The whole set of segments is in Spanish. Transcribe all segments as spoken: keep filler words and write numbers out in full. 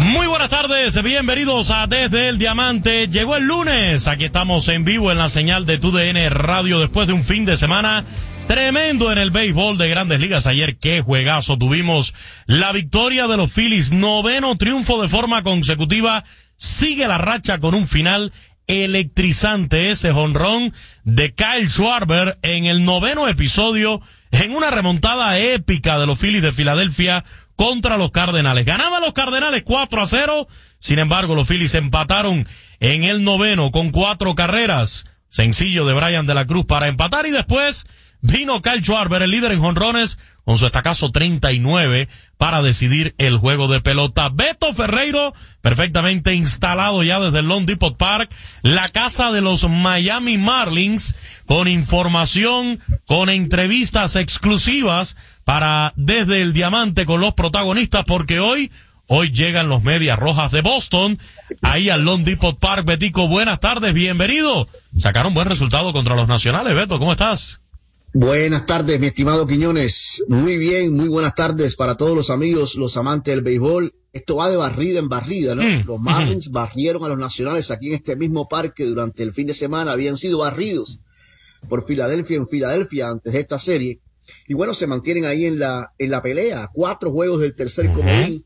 Muy buenas tardes, bienvenidos a Desde el Diamante. Llegó el lunes, aquí estamos en vivo en la señal de T U D N Radio después de un fin de semana tremendo en el béisbol de Grandes Ligas. Ayer qué juegazo tuvimos, la victoria de los Phillies, noveno triunfo de forma consecutiva, sigue la racha con un final electrizante, ese jonrón de Kyle Schwarber en el noveno episodio en una remontada épica de los Phillies de Filadelfia contra los Cardenales. Ganaban los Cardenales cuatro a cero, sin embargo los Phillies empataron en el noveno con cuatro carreras, sencillo de Brian de la Cruz para empatar, y después vino Kyle Schwarber, el líder en jonrones, con su estacazo treinta y nueve para decidir el juego de pelota. Beto Ferreiro, perfectamente instalado ya desde el Lone Depot Park, la casa de los Miami Marlins, con información, con entrevistas exclusivas para Desde el Diamante con los protagonistas, porque hoy, hoy llegan los Medias Rojas de Boston, ahí al Lone Depot Park. Betico, buenas tardes, bienvenido. Sacaron buen resultado contra los Nacionales. Beto, ¿cómo estás? Buenas tardes, mi estimado Quiñones. Muy bien, muy buenas tardes para todos los amigos, los amantes del béisbol. Esto va de barrida en barrida, ¿no? Mm, los Marlins mm. barrieron a los Nacionales aquí en este mismo parque durante el fin de semana. Habían sido barridos por Filadelfia en Filadelfia antes de esta serie. Y bueno, se mantienen ahí en la, en la pelea. Cuatro juegos del tercer uh-huh. comodín.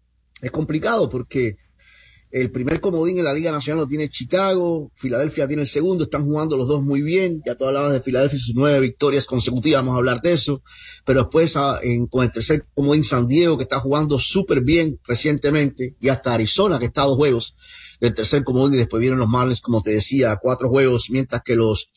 Es complicado porque el primer comodín en la Liga Nacional lo tiene Chicago, Filadelfia tiene el segundo, están jugando los dos muy bien. Ya tú hablabas de Filadelfia y sus nueve victorias consecutivas, vamos a hablar de eso. Pero después a, en, con el tercer comodín San Diego, que está jugando súper bien recientemente, y hasta Arizona, que está a dos juegos del tercer comodín, y después vienen los Marlins, como te decía, a cuatro juegos, mientras que los,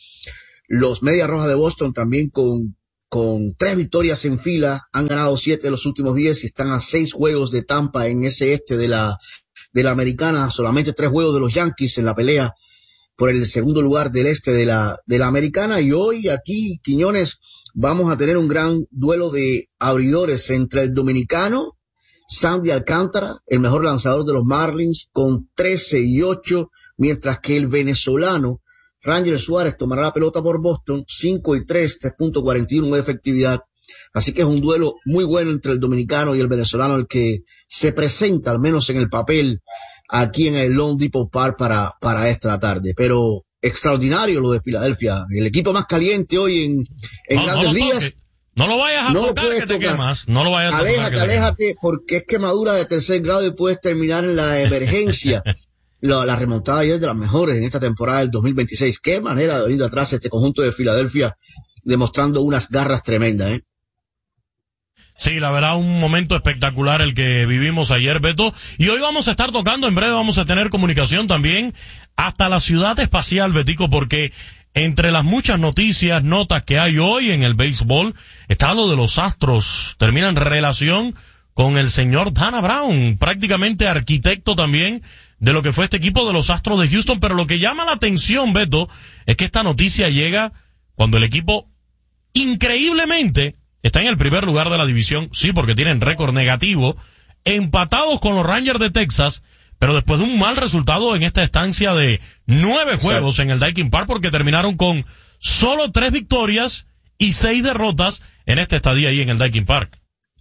los Medias Rojas de Boston también con con tres victorias en fila, han ganado siete de los últimos diez y están a seis juegos de Tampa en ese este de la, de la Americana, solamente tres juegos de los Yankees en la pelea por el segundo lugar del este de la, de la Americana. Y hoy aquí, Quiñones, vamos a tener un gran duelo de abridores entre el dominicano Sandy Alcántara, el mejor lanzador de los Marlins, con trece y ocho, mientras que el venezolano Ranger Suárez tomará la pelota por Boston, cinco y tres, tres punto cuarenta y uno de efectividad. Así que es un duelo muy bueno entre el dominicano y el venezolano, el que se presenta, al menos en el papel, aquí en el Lone Depot Park para, para esta tarde. Pero extraordinario lo de Filadelfia, el equipo más caliente hoy en, en no, Grandes no Ligas. No lo vayas a no tocar que te tocar. quemas. No lo vayas aléjate, a tocar. Aléjate, aléjate, porque es quemadura de tercer grado y puedes terminar en la emergencia. La, la remontada ayer de las mejores en esta temporada del dos mil veintiséis. Qué manera de venir de atrás este conjunto de Filadelfia, demostrando unas garras tremendas, ¿eh? Sí, la verdad, un momento espectacular el que vivimos ayer, Beto. Y hoy vamos a estar tocando, en breve vamos a tener comunicación también hasta la ciudad espacial, Betico, porque entre las muchas noticias, notas que hay hoy en el béisbol, está lo de los Astros. Termina en relación con el señor Dana Brown, prácticamente arquitecto también de lo que fue este equipo de los Astros de Houston. Pero lo que llama la atención, Beto, es que esta noticia llega cuando el equipo increíblemente está en el primer lugar de la división, sí, porque tienen récord negativo, empatados con los Rangers de Texas, pero después de un mal resultado en esta estancia de nueve juegos en el Daikin Park, porque terminaron con solo tres victorias y seis derrotas en esta estadía ahí en el Daikin Park.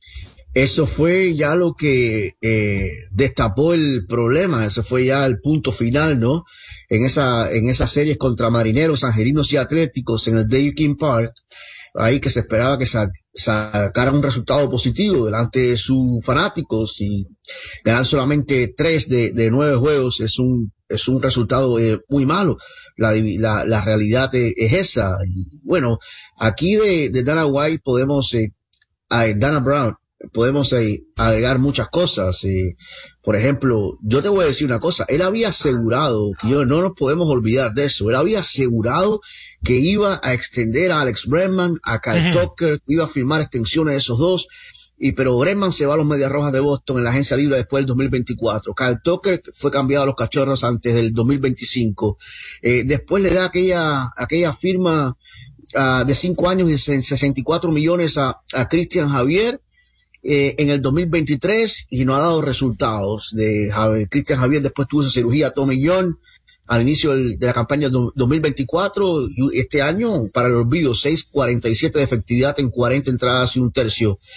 Eso fue ya lo que eh, destapó el problema, eso fue ya el punto final, ¿no? En esa, en esas series contra Marineros, Angelinos y Atléticos en el Daikin Park, ahí que se esperaba que sa- sacaran un resultado positivo delante de sus fanáticos, y ganar solamente tres de, de nueve juegos es un, es un resultado eh, muy malo. La, la, la realidad es, es esa. Y bueno, aquí de, de Dana White podemos, eh, a Dana Brown, podemos eh, agregar muchas cosas. Eh, por ejemplo, yo te voy a decir una cosa, él había asegurado, que yo, no nos podemos olvidar de eso, él había asegurado que iba a extender a Alex Bregman, a Kyle uh-huh. Tucker, iba a firmar extensiones de esos dos, y pero Bregman se va a los Medias Rojas de Boston en la agencia libre después del dos mil veinticuatro. Kyle Tucker fue cambiado a los Cachorros antes del dos mil veinticinco. Eh, después le da aquella, aquella firma uh, de cinco años y sesenta y cuatro millones a, a Cristian Javier, Eh, en el dos mil veintitrés, y no ha dado resultados. De Cristian Javier después tuvo esa cirugía Tommy John al inicio del, de la campaña dos mil veinticuatro, y este año para el olvido, seis cuarenta y siete de efectividad en cuarenta entradas y un tercio.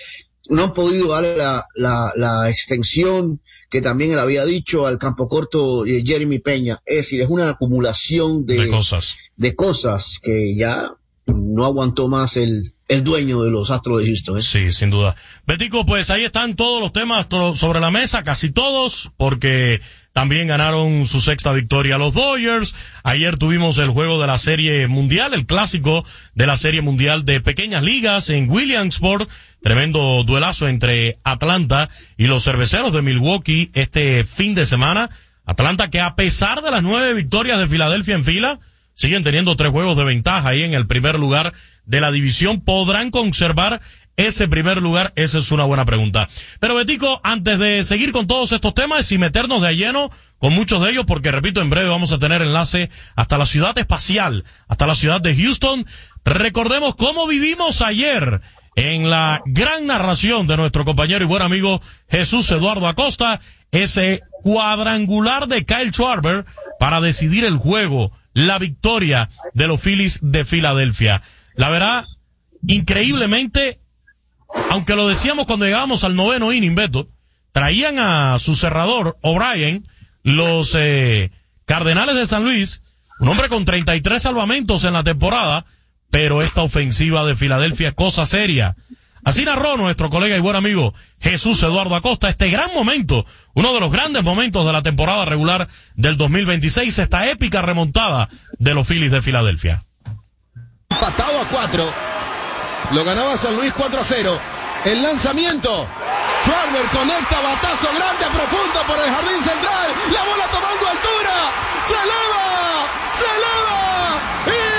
no han podido darle la, la, la extensión que también él había dicho al campo corto eh, Jeremy Peña. Es decir, es una acumulación de, de cosas, de cosas que ya no aguantó más el, el dueño de los Astros de Houston, ¿eh? Sí, sin duda. Betico, pues ahí están todos los temas sobre la mesa, casi todos, porque también ganaron su sexta victoria los Dodgers. Ayer tuvimos el juego de la Serie Mundial, el clásico de la Serie Mundial de Pequeñas Ligas en Williamsport. Tremendo duelazo entre Atlanta y los Cerveceros de Milwaukee este fin de semana. Atlanta que a pesar de las nueve victorias de Filadelfia en fila, siguen teniendo tres juegos de ventaja ahí en el primer lugar de la división. ¿Podrán conservar ese primer lugar? Esa es una buena pregunta. Pero Betico, antes de seguir con todos estos temas y meternos de lleno con muchos de ellos, porque repito, en breve vamos a tener enlace hasta la ciudad espacial, hasta la ciudad de Houston, recordemos cómo vivimos ayer en la gran narración de nuestro compañero y buen amigo Jesús Eduardo Acosta, ese cuadrangular de Kyle Schwarber para decidir el juego, la victoria de los Phillies de Filadelfia. La verdad, increíblemente, aunque lo decíamos cuando llegábamos al noveno inning, Beto, traían a su cerrador, O'Brien, los eh, Cardenales de San Luis, un hombre con treinta y tres salvamentos en la temporada, pero esta ofensiva de Filadelfia es cosa seria. Así narró nuestro colega y buen amigo Jesús Eduardo Acosta este gran momento, uno de los grandes momentos de la temporada regular del dos mil veintiséis, esta épica remontada de los Phillies de Filadelfia. Empatado a cuatro, lo ganaba San Luis cuatro a cero. El lanzamiento, Schwarber conecta, batazo grande, profundo por el jardín central, la bola tomando altura, se eleva, se eleva, y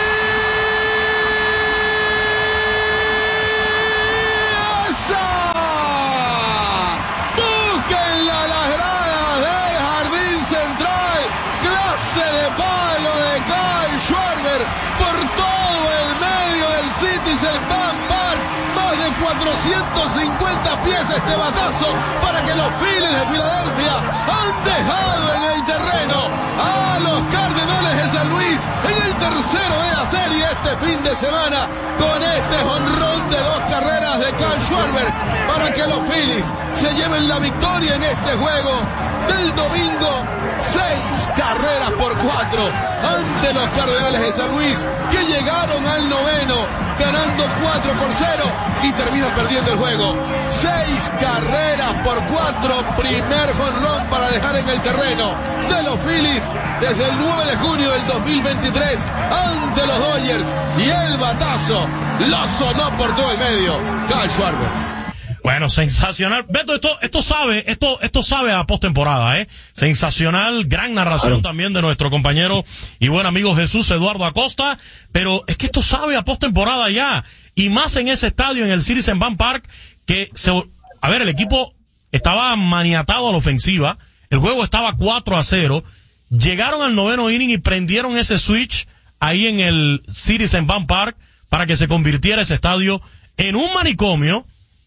Citizen Bank Park, más de cuatrocientos cincuenta pies este batazo para que los Phillies de Filadelfia han dejado en el terreno a los Cardenales de San Luis en el tercero de la serie este fin de semana con este jonrón de dos carreras de Kyle Schwarber para que los Phillies se lleven la victoria en este juego del domingo. Seis carreras por cuatro ante los Cardenales de San Luis, que llegaron al noveno ganando cuatro por cero y terminan perdiendo el juego. Seis carreras por cuatro, primer jonrón para dejar en el terreno de los Phillies desde el nueve de junio del dos mil veintitrés ante los Dodgers, y el batazo lo sonó por todo el medio Kyle Schwarber. Bueno, sensacional. Beto, esto, esto sabe, esto, esto sabe a postemporada, ¿eh? Sensacional, gran narración también de nuestro compañero y buen amigo Jesús Eduardo Acosta, pero es que esto sabe a postemporada ya, y más en ese estadio, en el Citizen Bank Park, que se, a ver, el equipo estaba maniatado a la ofensiva, el juego estaba cuatro a cero, llegaron al noveno inning y prendieron ese switch ahí en el Citizen Bank Park para que se convirtiera ese estadio en un manicomio,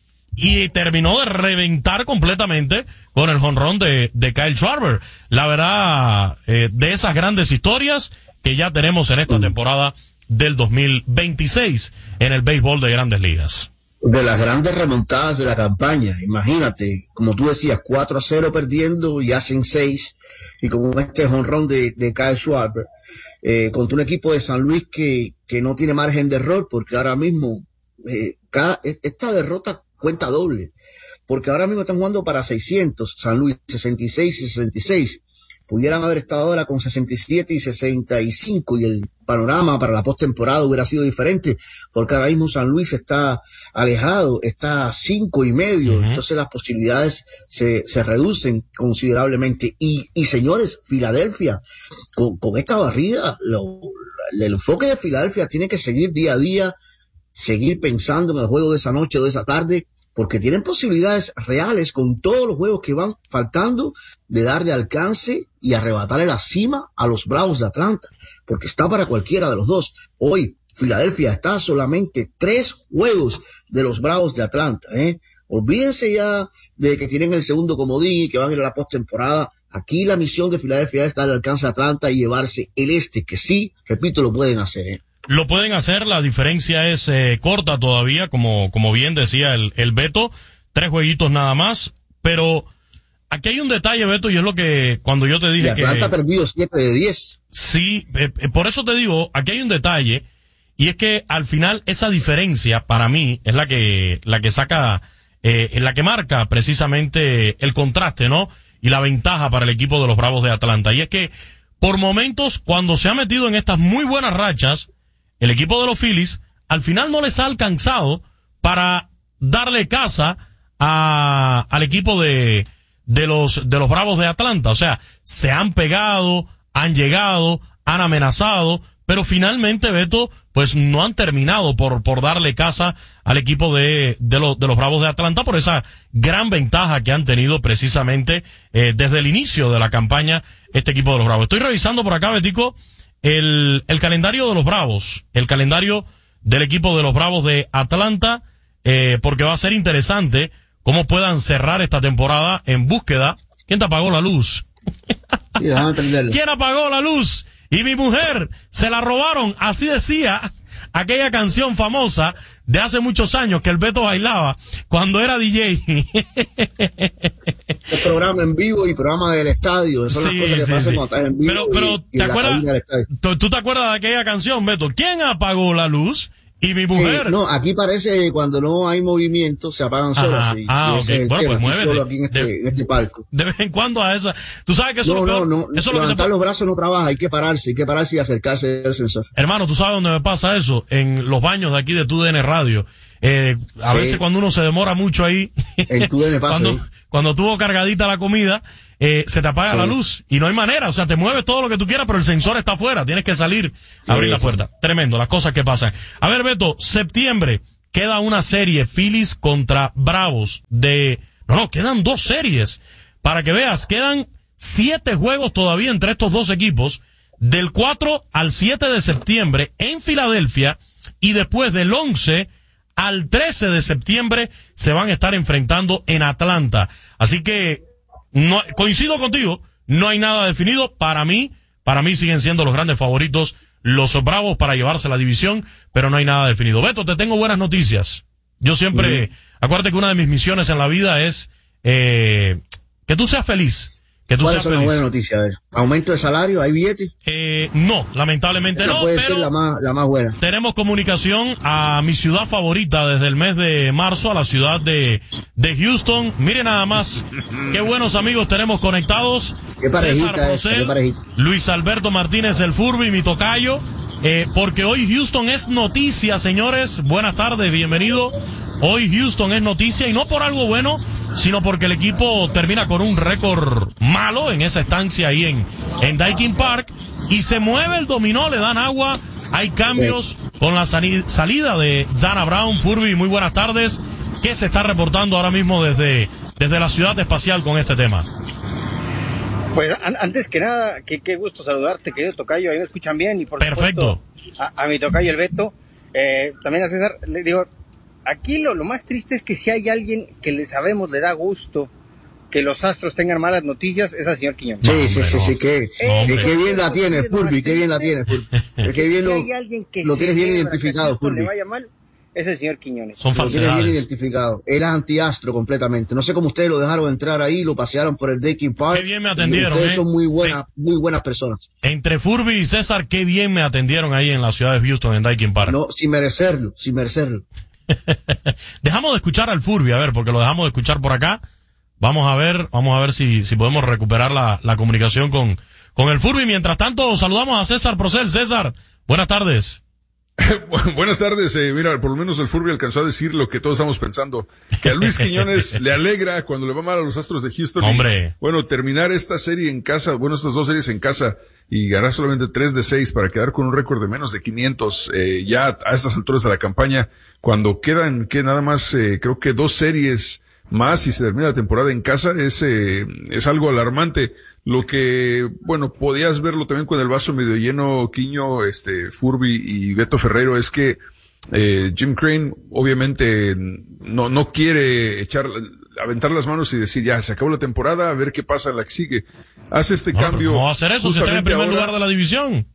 y terminó de reventar completamente con el jonrón de, de Kyle Schwarber. La verdad, eh, de esas grandes historias que ya tenemos en esta temporada del dos mil veintiséis en el béisbol de Grandes Ligas. De las grandes remontadas de la campaña, imagínate, como tú decías, cuatro a cero perdiendo y hacen seis, y con este jonrón de, de Kyle Schwarber, eh, contra un equipo de San Luis que, que no tiene margen de error, porque ahora mismo, eh, cada, esta derrota cuenta doble, porque ahora mismo están jugando para seiscientos, San Luis sesenta y seis y sesenta y seis, pudieran haber estado ahora con sesenta y siete y sesenta y cinco, y el panorama para la postemporada hubiera sido diferente, porque ahora mismo San Luis está alejado, está a cinco y medio, uh-huh. Entonces las posibilidades se, se reducen considerablemente, y, y señores, Filadelfia, con, con esta barrida, lo, el enfoque de Filadelfia tiene que seguir día a día, seguir pensando en el juego de esa noche o de esa tarde, porque tienen posibilidades reales con todos los juegos que van faltando de darle alcance y arrebatarle la cima a los Bravos de Atlanta, porque está para cualquiera de los dos. Hoy Filadelfia está a solamente tres juegos de los Bravos de Atlanta, ¿eh? Olvídense ya de que tienen el segundo comodín y que van a ir a la postemporada. Aquí la misión de Filadelfia es darle alcance a Atlanta y llevarse el este, que sí, repito, lo pueden hacer, ¿eh? Lo pueden hacer, la diferencia es eh, corta todavía, como como bien decía el, el Beto. tres jueguitos nada más, pero aquí hay un detalle, Beto, y es lo que cuando yo te dije que... Atlanta ha perdido siete de diez. Sí, eh, por eso te digo, aquí hay un detalle, y es que al final esa diferencia para mí es la que la que saca, eh, es la que marca precisamente el contraste, ¿no? Y la ventaja para el equipo de los Bravos de Atlanta. Y es que por momentos, cuando se ha metido en estas muy buenas rachas, el equipo de los Phillies al final no les ha alcanzado para darle casa a, al equipo de, de los, de los Bravos de Atlanta. O sea, se han pegado, han llegado, han amenazado, pero finalmente, Beto, pues no han terminado por, por darle casa al equipo de, de los, de los Bravos de Atlanta por esa gran ventaja que han tenido precisamente, eh, desde el inicio de la campaña este equipo de los Bravos. Estoy revisando por acá, Betico, el, el calendario de los Bravos, el calendario del equipo de los Bravos de Atlanta, eh, porque va a ser interesante cómo puedan cerrar esta temporada en búsqueda. ¿Quién te apagó la luz? Sí, ¿Quién apagó la luz? Y mi mujer se la robaron, así decía aquella canción famosa de hace muchos años que el Beto bailaba cuando era D J. El programa en vivo y programa del estadio, esas son Sí, las cosas que sí, pasan sí. cuando estás en vivo. Pero, pero, y, y ¿te la acuerdas? cabina del estadio. ¿tú, tú te acuerdas de aquella canción, Beto? ¿Quién apagó la luz? Y mi mujer. Eh, no, aquí parece que cuando no hay movimiento se apagan solas. Ajá. Y, Ah, y ese ok. es el Bueno, tema. pues Estoy muévete. solo aquí en este, De- en este palco. De vez en cuando a esa. Tú sabes que eso No, es lo no, peor. no, Eso es lo que te levantar pa- los brazos no trabaja, hay que pararse, hay que pararse y acercarse al sensor. Hermano, ¿tú sabes dónde me pasa eso? En los baños de aquí de tu D N Radio. Eh, a Sí. veces cuando uno se demora mucho ahí, En tu D N pasa cuando, ahí. cuando tuvo cargadita la comida, eh, se te apaga Sí. la luz y no hay manera. O sea, te mueves todo lo que tú quieras, pero el sensor está afuera. Tienes que salir a abrir Sí, la sí, puerta. Tremendo, las cosas que pasan. A ver, Beto, septiembre, queda una serie Phillies contra Bravos de... No, no, quedan dos series. Para que veas, quedan siete juegos todavía entre estos dos equipos, del cuatro al siete de septiembre en Filadelfia, y después del once al trece de septiembre se van a estar enfrentando en Atlanta. Así que no, coincido contigo, no hay nada definido. Para mí, para mí siguen siendo los grandes favoritos los Bravos para llevarse la división, pero no hay nada definido. Beto, te tengo buenas noticias. Yo siempre, Uh-huh. acuérdate que una de mis misiones en la vida es eh, que tú seas feliz. Que tú ¿Cuáles seas son las feliz. buenas noticias? A ver, ¿aumento de salario? ¿Hay billetes? Eh, no, lamentablemente Esa no, puede pero ser la más, la más buena. tenemos comunicación a mi ciudad favorita desde el mes de marzo, a la ciudad de, de Houston. Miren nada más, qué buenos amigos tenemos conectados. Qué parejita César esa, Procel, qué parejita. Luis Alberto Martínez el Furby, mi tocayo, eh, porque hoy Houston es noticia, señores. Buenas tardes, bienvenido. Hoy Houston es noticia, y no por algo bueno, sino porque el equipo termina con un récord malo en esa estancia ahí en, en Daikin Park, y se mueve el dominó, le dan agua, hay cambios con la sali- salida de Dana Brown. Furby, muy buenas tardes. ¿Qué se está reportando ahora mismo desde, desde la ciudad espacial con este tema? Pues an- antes que nada, qué, qué gusto saludarte, querido tocayo, ahí me escuchan bien, y por Perfecto. supuesto a, a mi tocayo el Beto, eh, también a César, le digo, aquí lo, lo más triste es que si hay alguien que le sabemos, le da gusto que los Astros tengan malas noticias, es al señor Quiñones. Sí, No, sí, hombre, sí, no. sí, que, Eh, que, que bien la eso tiene, es lo más Furby, que bien la tiene, Furby. Que bien Si lo, hay alguien que lo tienes bien celebra que a identificado, Houston Furby. le vaya mal, es el señor Quiñones. Son Lo tienes bien falsedades. identificado. Él es antiastro completamente. No sé cómo ustedes lo dejaron entrar ahí, lo pasearon por el Daikin Park. Qué bien me atendieron, Ustedes ¿eh? son muy buenas, Sí. muy buenas personas. Entre Furby y César, qué bien me atendieron ahí en la ciudad de Houston, en Daikin Park. No, sin merecerlo, sin merecerlo. Dejamos de escuchar al Furby, a ver, porque lo dejamos de escuchar por acá. Vamos a ver, vamos a ver si, si podemos recuperar la, la comunicación con, con el Furby. Mientras tanto, saludamos a César Procel. César, buenas tardes. Buenas tardes, eh, mira, por lo menos el Furby alcanzó a decir lo que todos estamos pensando, que a Luis Quiñones le alegra cuando le va mal a los Astros de Houston. Y, Hombre. bueno, terminar esta serie en casa, bueno, estas dos series en casa y ganar solamente tres de seis para quedar con un récord de menos de quinientos, eh, ya a estas alturas de la campaña, cuando quedan, que nada más, eh, creo que dos series más y se termina la temporada en casa, es, eh, es algo alarmante. Lo que, bueno, podías verlo también con el vaso medio lleno, Quiño, este, Furby y Beto Ferrero, es que eh, Jim Crane obviamente no, no quiere echar, aventar las manos y decir, ya, se acabó la temporada, a ver qué pasa en la que sigue. Hace este No, cambio. no va a hacer eso si está en el justamente primer ahora. lugar de la división.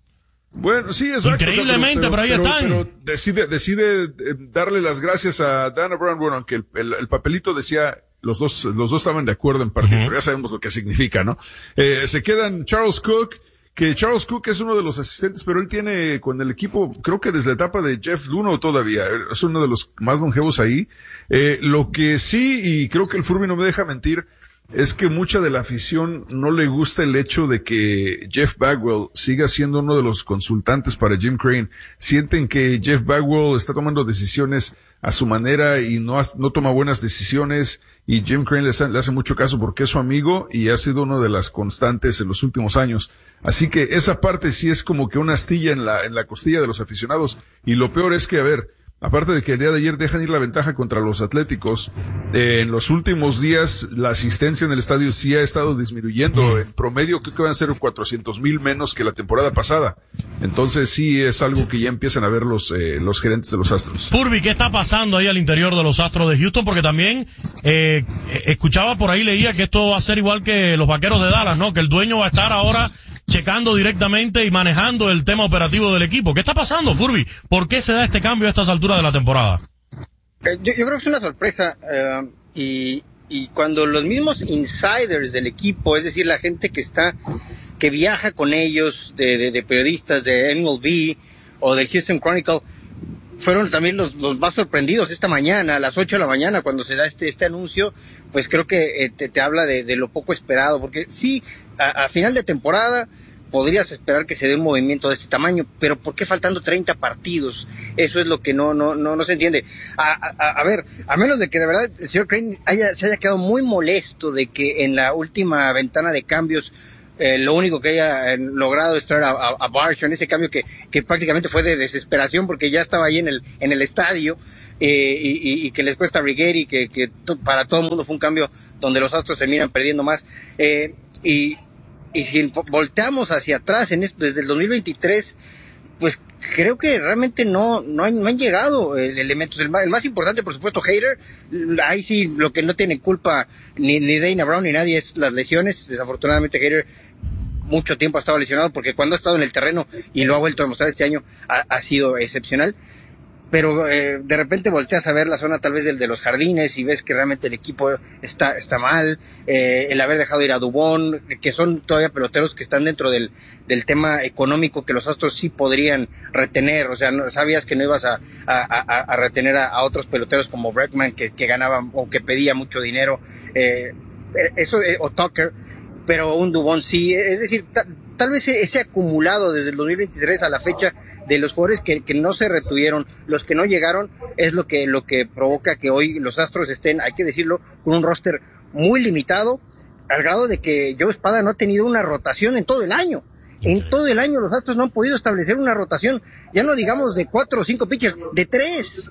Bueno, sí, exacto. Increíblemente, o sea, pero, pero, pero ahí pero, están. Pero decide, decide darle las gracias a Dana Brown, bueno, aunque el, el, el papelito decía, los dos, los dos estaban de acuerdo en parte, uh-huh. pero ya sabemos lo que significa, ¿no? Eh, se quedan Charles Cook, que Charles Cook es uno de los asistentes, pero él tiene con el equipo, creo que desde la etapa de Jeff Luhnow todavía, es uno de los más longevos ahí. Eh, lo que sí, y creo que el Furby no me deja mentir, es que mucha de la afición no le gusta el hecho de que Jeff Bagwell siga siendo uno de los consultantes para Jim Crane. Sienten que Jeff Bagwell está tomando decisiones a su manera y no, no toma buenas decisiones, y Jim Crane le, le hace mucho caso porque es su amigo y ha sido una de las constantes en los últimos años. Así que esa parte sí es como que una astilla en la, en la costilla de los aficionados. Y lo peor es que, a ver, aparte de que el día de ayer dejan ir la ventaja contra los Atléticos, eh, en los últimos días la asistencia en el estadio sí ha estado disminuyendo. En promedio creo que van a ser cuatrocientos mil menos que la temporada pasada. Entonces sí es algo que ya empiezan a ver los, eh, los gerentes de los Astros. Furby, ¿qué está pasando ahí al interior de los Astros de Houston? Porque también eh, escuchaba por ahí, leía que esto va a ser igual que los Vaqueros de Dallas, ¿no? Que el dueño va a estar ahora checando directamente y manejando el tema operativo del equipo. ¿Qué está pasando, Furby? ¿Por qué se da este cambio a estas alturas de la temporada? Eh, yo, yo creo que es una sorpresa, eh, y, y cuando los mismos insiders del equipo, es decir, la gente que está, que viaja con ellos, de, de, de periodistas de M L B o del Houston Chronicle, fueron también los, los más sorprendidos esta mañana, a las ocho de la mañana, cuando se da este, este anuncio, pues creo que eh, te, te habla de, de lo poco esperado, porque sí, a, a final de temporada podrías esperar que se dé un movimiento de este tamaño, pero ¿por qué faltando treinta partidos? Eso es lo que no, no, no, no se entiende. A, a, a ver, a menos de que de verdad el señor Crane haya, se haya quedado muy molesto de que en la última ventana de cambios Eh, lo único que haya eh, logrado es traer a, a, a Barsh en ese cambio que, que prácticamente fue de desesperación porque ya estaba ahí en el, en el estadio, eh, y, y que les cuesta a Righetti, que, que to, para todo el mundo fue un cambio donde los Astros terminan perdiendo más, eh, y, y si volteamos hacia atrás en esto, desde el dos mil veintitrés, pues creo que realmente no no han, no han llegado elementos. El más, el más importante, por supuesto, Hader. Ahí sí, lo que no tiene culpa ni, ni Dana Brown ni nadie es las lesiones. Desafortunadamente, Hader mucho tiempo ha estado lesionado, porque cuando ha estado en el terreno, y lo ha vuelto a demostrar este año, ha, ha sido excepcional. Pero eh, de repente volteas a ver la zona tal vez del de los jardines y ves que realmente el equipo está está mal, eh, el haber dejado ir a Dubón, que son todavía peloteros que están dentro del del tema económico que los Astros sí podrían retener. O sea, no, sabías que no ibas a a, a, a retener a, a otros peloteros como Bregman, que, que ganaban o que pedía mucho dinero, eh, eso eh, o Tucker, pero un Dubón sí, es decir, ta, tal vez ese acumulado desde el dos mil veintitrés a la fecha de los jugadores que, que no se retuvieron, los que no llegaron, es lo que lo que provoca que hoy los Astros estén, hay que decirlo, con un roster muy limitado, al grado de que Joe Espada no ha tenido una rotación en todo el año. En todo el año los Astros no han podido establecer una rotación, ya no digamos de cuatro o cinco pitchers, de tres.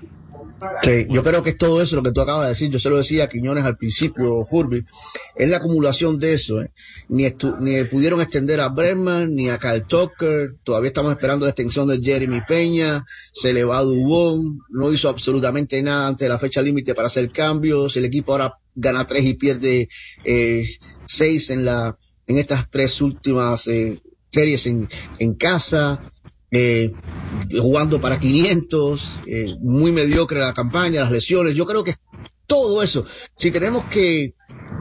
Sí, yo creo que es todo eso lo que tú acabas de decir. Yo se lo decía a Quiñones al principio, Furby, es la acumulación de eso, ¿eh? Ni, estu- ni pudieron extender a Bregman, ni a Kyle Tucker, todavía estamos esperando la extensión de Jeremy Peña, se le va a Dubón, no hizo absolutamente nada antes de la fecha límite para hacer cambios, el equipo ahora gana tres y pierde eh, seis en la en estas tres últimas eh, series en, en casa. Eh, jugando para quinientos, eh, muy mediocre la campaña, las lesiones. Yo creo que todo eso, si tenemos que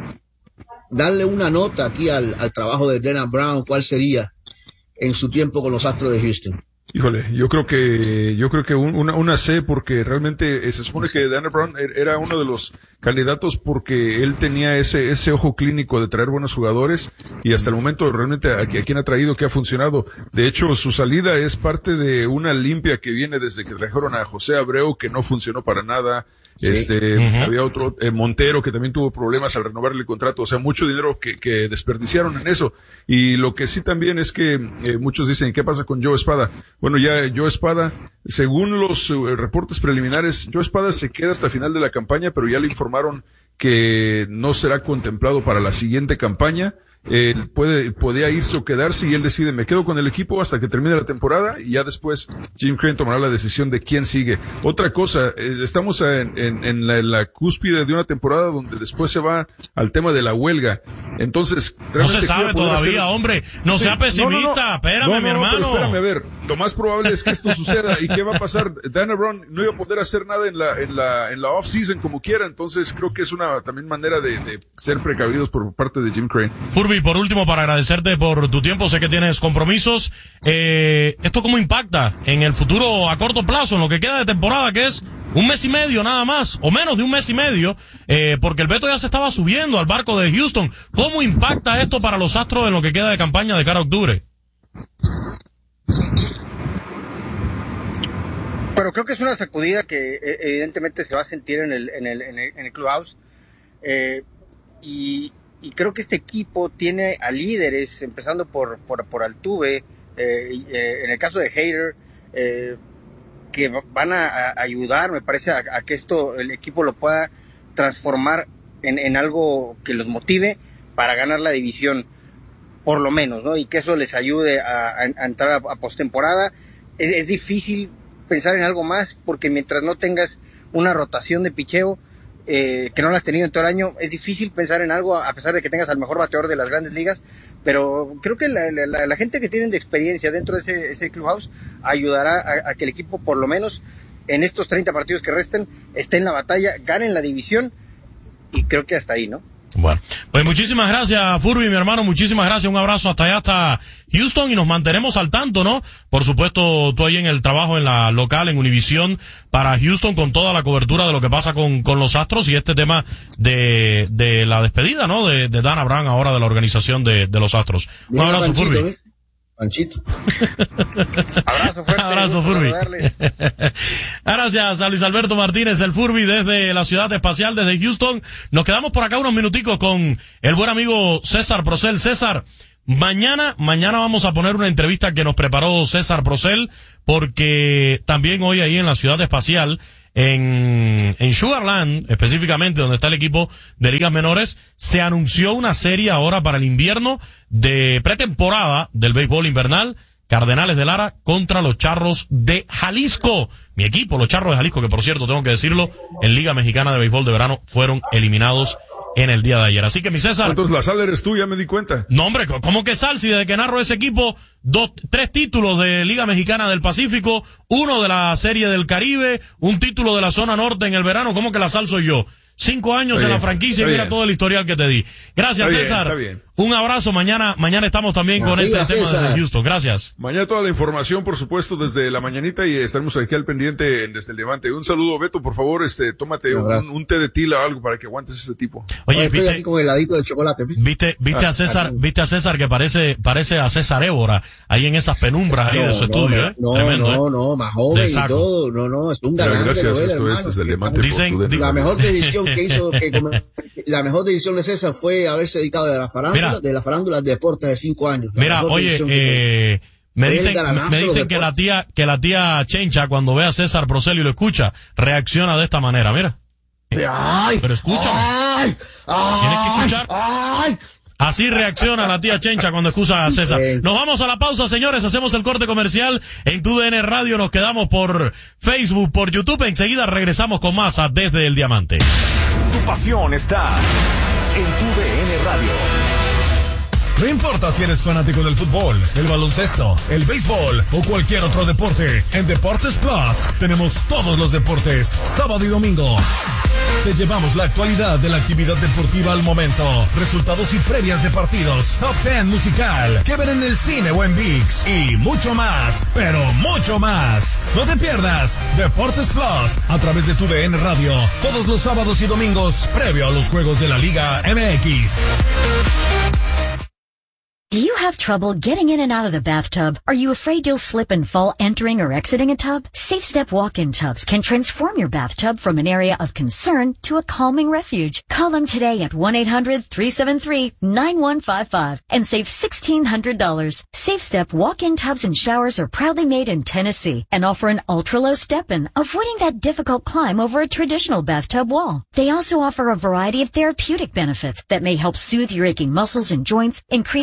darle una nota aquí al, al trabajo de Dana Brown, ¿cuál sería en su tiempo con los Astros de Houston? Híjole, yo creo que, yo creo que un, una, una C, porque realmente eh, se supone que Dana Brown era uno de los candidatos porque él tenía ese, ese ojo clínico de traer buenos jugadores, y hasta el momento realmente a, a quien ha traído que ha funcionado. De hecho, su salida es parte de una limpia que viene desde que trajeron a José Abreu, que no funcionó para nada. Sí. Este, uh-huh. Había otro, eh, Montero, que también tuvo problemas al renovarle el contrato. O sea, mucho dinero que, que desperdiciaron en eso. Y lo que sí también es que eh, muchos dicen, ¿qué pasa con Joe Espada? Bueno, ya Joe Espada, según los uh, reportes preliminares, Joe Espada se queda hasta final de la campaña, pero ya le informaron que no será contemplado para la siguiente campaña. Él puede, podía irse o quedarse, y él decide, me quedo con el equipo hasta que termine la temporada, y ya después Jim Crane tomará la decisión de quién sigue. Otra cosa, eh, estamos en, en, en, la, en la cúspide de una temporada donde después se va al tema de la huelga. Entonces, no se sabe todavía, hacer... hombre, no sí, sea pesimista, no, no, no. espérame, no, no, mi hermano. No, espérame, a ver, lo más probable es que esto suceda. ¿Y qué va a pasar? Dana Brown no iba a poder hacer nada en la, en la, en la off-season como quiera, entonces creo que es una también manera de, de ser precavidos por parte de Jim Crane. Furby, por último, para agradecerte por tu tiempo, sé que tienes compromisos. Eh, ¿Esto cómo impacta en el futuro a corto plazo, en lo que queda de temporada, que es un mes y medio nada más, o menos de un mes y medio, eh, porque el Beto ya se estaba subiendo al barco de Houston? ¿Cómo impacta esto para los Astros en lo que queda de campaña de cara a octubre? Pero creo que es una sacudida que eh, evidentemente se va a sentir en el, en el, en el, en el clubhouse. Eh, y, y creo que este equipo tiene a líderes, empezando por, por, por Altuve, eh, y, eh, en el caso de Hader, eh, que van a, a ayudar, me parece, a, a que esto, el equipo lo pueda transformar en, en algo que los motive para ganar la división, por lo menos, ¿no? Y que eso les ayude a, a, a entrar a, a postemporada. Es, es difícil pensar en algo más, porque mientras no tengas una rotación de picheo, eh, que no la has tenido en todo el año, es difícil pensar en algo, a pesar de que tengas al mejor bateador de las grandes ligas. Pero creo que la, la, la gente que tienen de experiencia dentro de ese, ese clubhouse ayudará a, a que el equipo, por lo menos en estos treinta partidos que resten, esté en la batalla, ganen la división, y creo que hasta ahí, ¿no? Bueno, pues muchísimas gracias, Furby, mi hermano, muchísimas gracias, un abrazo hasta allá, hasta Houston, y nos mantenemos al tanto, ¿no? Por supuesto, tú ahí en el trabajo en la local, en Univisión, para Houston, con toda la cobertura de lo que pasa con, con los Astros y este tema de, de la despedida, ¿no? De, de Dana Brown ahora de la organización de, de los Astros. Un Mira, abrazo, Panchito, Furby. ¿eh? Panchito. Abrazo fuerte. Abrazo, Furby. Gracias a Luis Alberto Martínez, el Furby, desde la ciudad espacial, desde Houston. Nos quedamos por acá unos minuticos con el buen amigo César Procel. César, mañana, mañana vamos a poner una entrevista que nos preparó César Procel, porque también hoy ahí en la ciudad espacial, en, en Sugarland, específicamente donde está el equipo de ligas menores, se anunció una serie ahora para el invierno de pretemporada del béisbol invernal, Cardenales de Lara contra los Charros de Jalisco. Mi equipo, los Charros de Jalisco, que por cierto, tengo que decirlo, en Liga Mexicana de Béisbol de Verano fueron eliminados en el día de ayer. Así que, mi César... Entonces la sal eres tú, ya me di cuenta. No, hombre, ¿cómo que sal? Si desde que narro ese equipo, dos, tres títulos de Liga Mexicana del Pacífico, uno de la Serie del Caribe, un título de la Zona Norte en el verano, ¿cómo que la sal soy yo? Cinco años Está en bien, la franquicia y mira bien. todo el historial que te di. Gracias, Está bien, César. está bien. Un abrazo. Mañana, mañana estamos también con Arriba, ese tema César. de Houston. Gracias. Mañana toda la información, por supuesto, desde la mañanita, y estaremos aquí al pendiente en Desde el Levante. Un saludo, Beto, por favor, este, tómate Un un, abrazo. un té de tila o algo para que aguantes ese tipo. Oye, Estoy viste, aquí con el heladito de chocolate. ¿ves? viste, viste a César, aquí. viste a César que parece, parece a César Évora, ahí en esas penumbras ahí de su estudio, ¿eh? No, Tremendo, no, ¿eh? no, más De joven y saco. todo. No, no, es un Pero galán. gracias, Noel, esto es hermano. Desde el Levante. Dicen- por tu di- La DN. mejor decisión que hizo, que come- la mejor decisión de César fue haberse dedicado de la farándula, Mira. de la farándula al deporte de cinco años. La Mira, mejor oye, decisión que eh, me Fue el dicen, galanazo me de dicen los que la deportes. tía, que la tía Chencha, cuando ve a César Procel y lo escucha, reacciona de esta manera, mira. ¡Ay! Pero escúchame. ¡Ay! ¡Ay! Tienes que escuchar. ¡Ay! Así reacciona la tía Chencha cuando escucha a César. Sí. Nos vamos a la pausa, señores. Hacemos el corte comercial en Tu D N Radio. Nos quedamos por Facebook, por YouTube. Enseguida regresamos con más a Desde el Diamante. Tu pasión está en Tu D N Radio. No importa si eres fanático del fútbol, el baloncesto, el béisbol o cualquier otro deporte, en Deportes Plus tenemos todos los deportes, sábado y domingo. Te llevamos la actualidad de la actividad deportiva al momento, resultados y previas de partidos, top ten musical, que ver en el cine o en ViX y mucho más, pero mucho más. No te pierdas Deportes Plus a través de Tu D N Radio, todos los sábados y domingos, previo a los juegos de la Liga M X. Do you have trouble getting in and out of the bathtub? Are you afraid you'll slip and fall entering or exiting a tub? Safe Step walk-in tubs can transform your bathtub from an area of concern to a calming refuge. Call them today at one eight hundred three seven three nine one five five and save sixteen hundred dollars. Safe Step walk-in tubs and showers are proudly made in Tennessee and offer an ultra-low step-in, avoiding that difficult climb over a traditional bathtub wall. They also offer a variety of therapeutic benefits that may help soothe your aching muscles and joints, increasing your mobility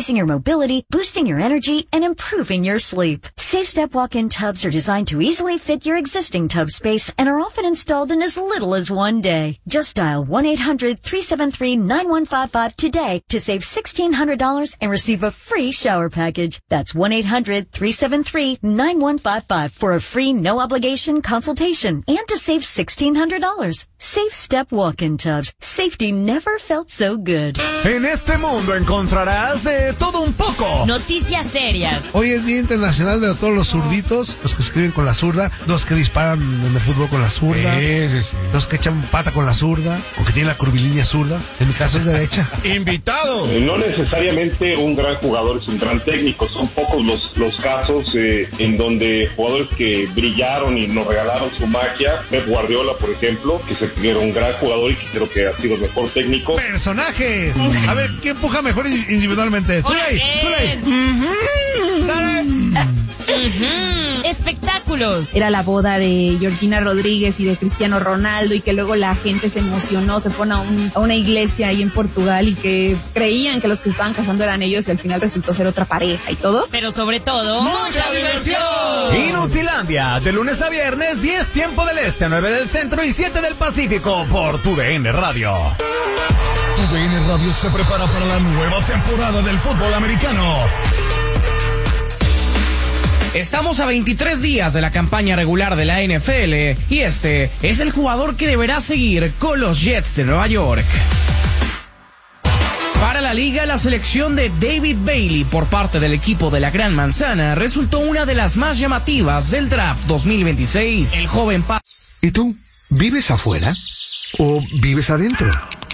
mobility, boosting your energy, and improving your sleep. SafeStep walk-in tubs are designed to easily fit your existing tub space and are often installed in as little as one day. Just dial one eight hundred three seven three nine one five five today to save sixteen hundred dollars and receive a free shower package. That's one eight hundred three seven three nine one five five for a free no-obligation consultation and to save sixteen hundred dollars. SafeStep walk-in tubs. Safety never felt so good. En este mundo encontrarás de todo un poco. Noticias serias. Hoy es Día Internacional de todos los zurditos, los que escriben con la zurda, los que disparan en el fútbol con la zurda, sí, sí, sí. Los que echan pata con la zurda, o que tienen la curvilínea zurda. En mi caso es derecha. ¡Invitado! Eh, no necesariamente un gran jugador es un gran técnico. Son pocos los, los casos eh, en donde jugadores que brillaron y nos regalaron su magia. Pep Guardiola, por ejemplo, que se era un gran jugador y que creo que ha sido el mejor técnico. ¡Personajes! A ver, ¿quién empuja mejor individualmente? ¡Zuley! ¡Zuley! Uh-huh. ¡Dale! Uh-huh. Espectáculos. Era la boda de Georgina Rodríguez y de Cristiano Ronaldo y que luego la gente se emocionó, se fue a, un, a una iglesia ahí en Portugal y que creían que los que estaban casando eran ellos y al final resultó ser otra pareja y todo. Pero sobre todo, ¡mucha diversión! Inutilandia, de lunes a viernes, diez tiempo del este, nueve del centro y siete del Pacífico por Tu D N Radio. Tu D N Radio se prepara para la nueva temporada del fútbol americano. Estamos a veintitrés días de la campaña regular de la N F L y este es el jugador que deberá seguir con los Jets de Nueva York. Para la liga, la selección de David Bailey por parte del equipo de la Gran Manzana resultó una de las más llamativas del draft dos mil veintiséis. El joven pa- ¿Y tú? ¿Vives afuera o vives adentro?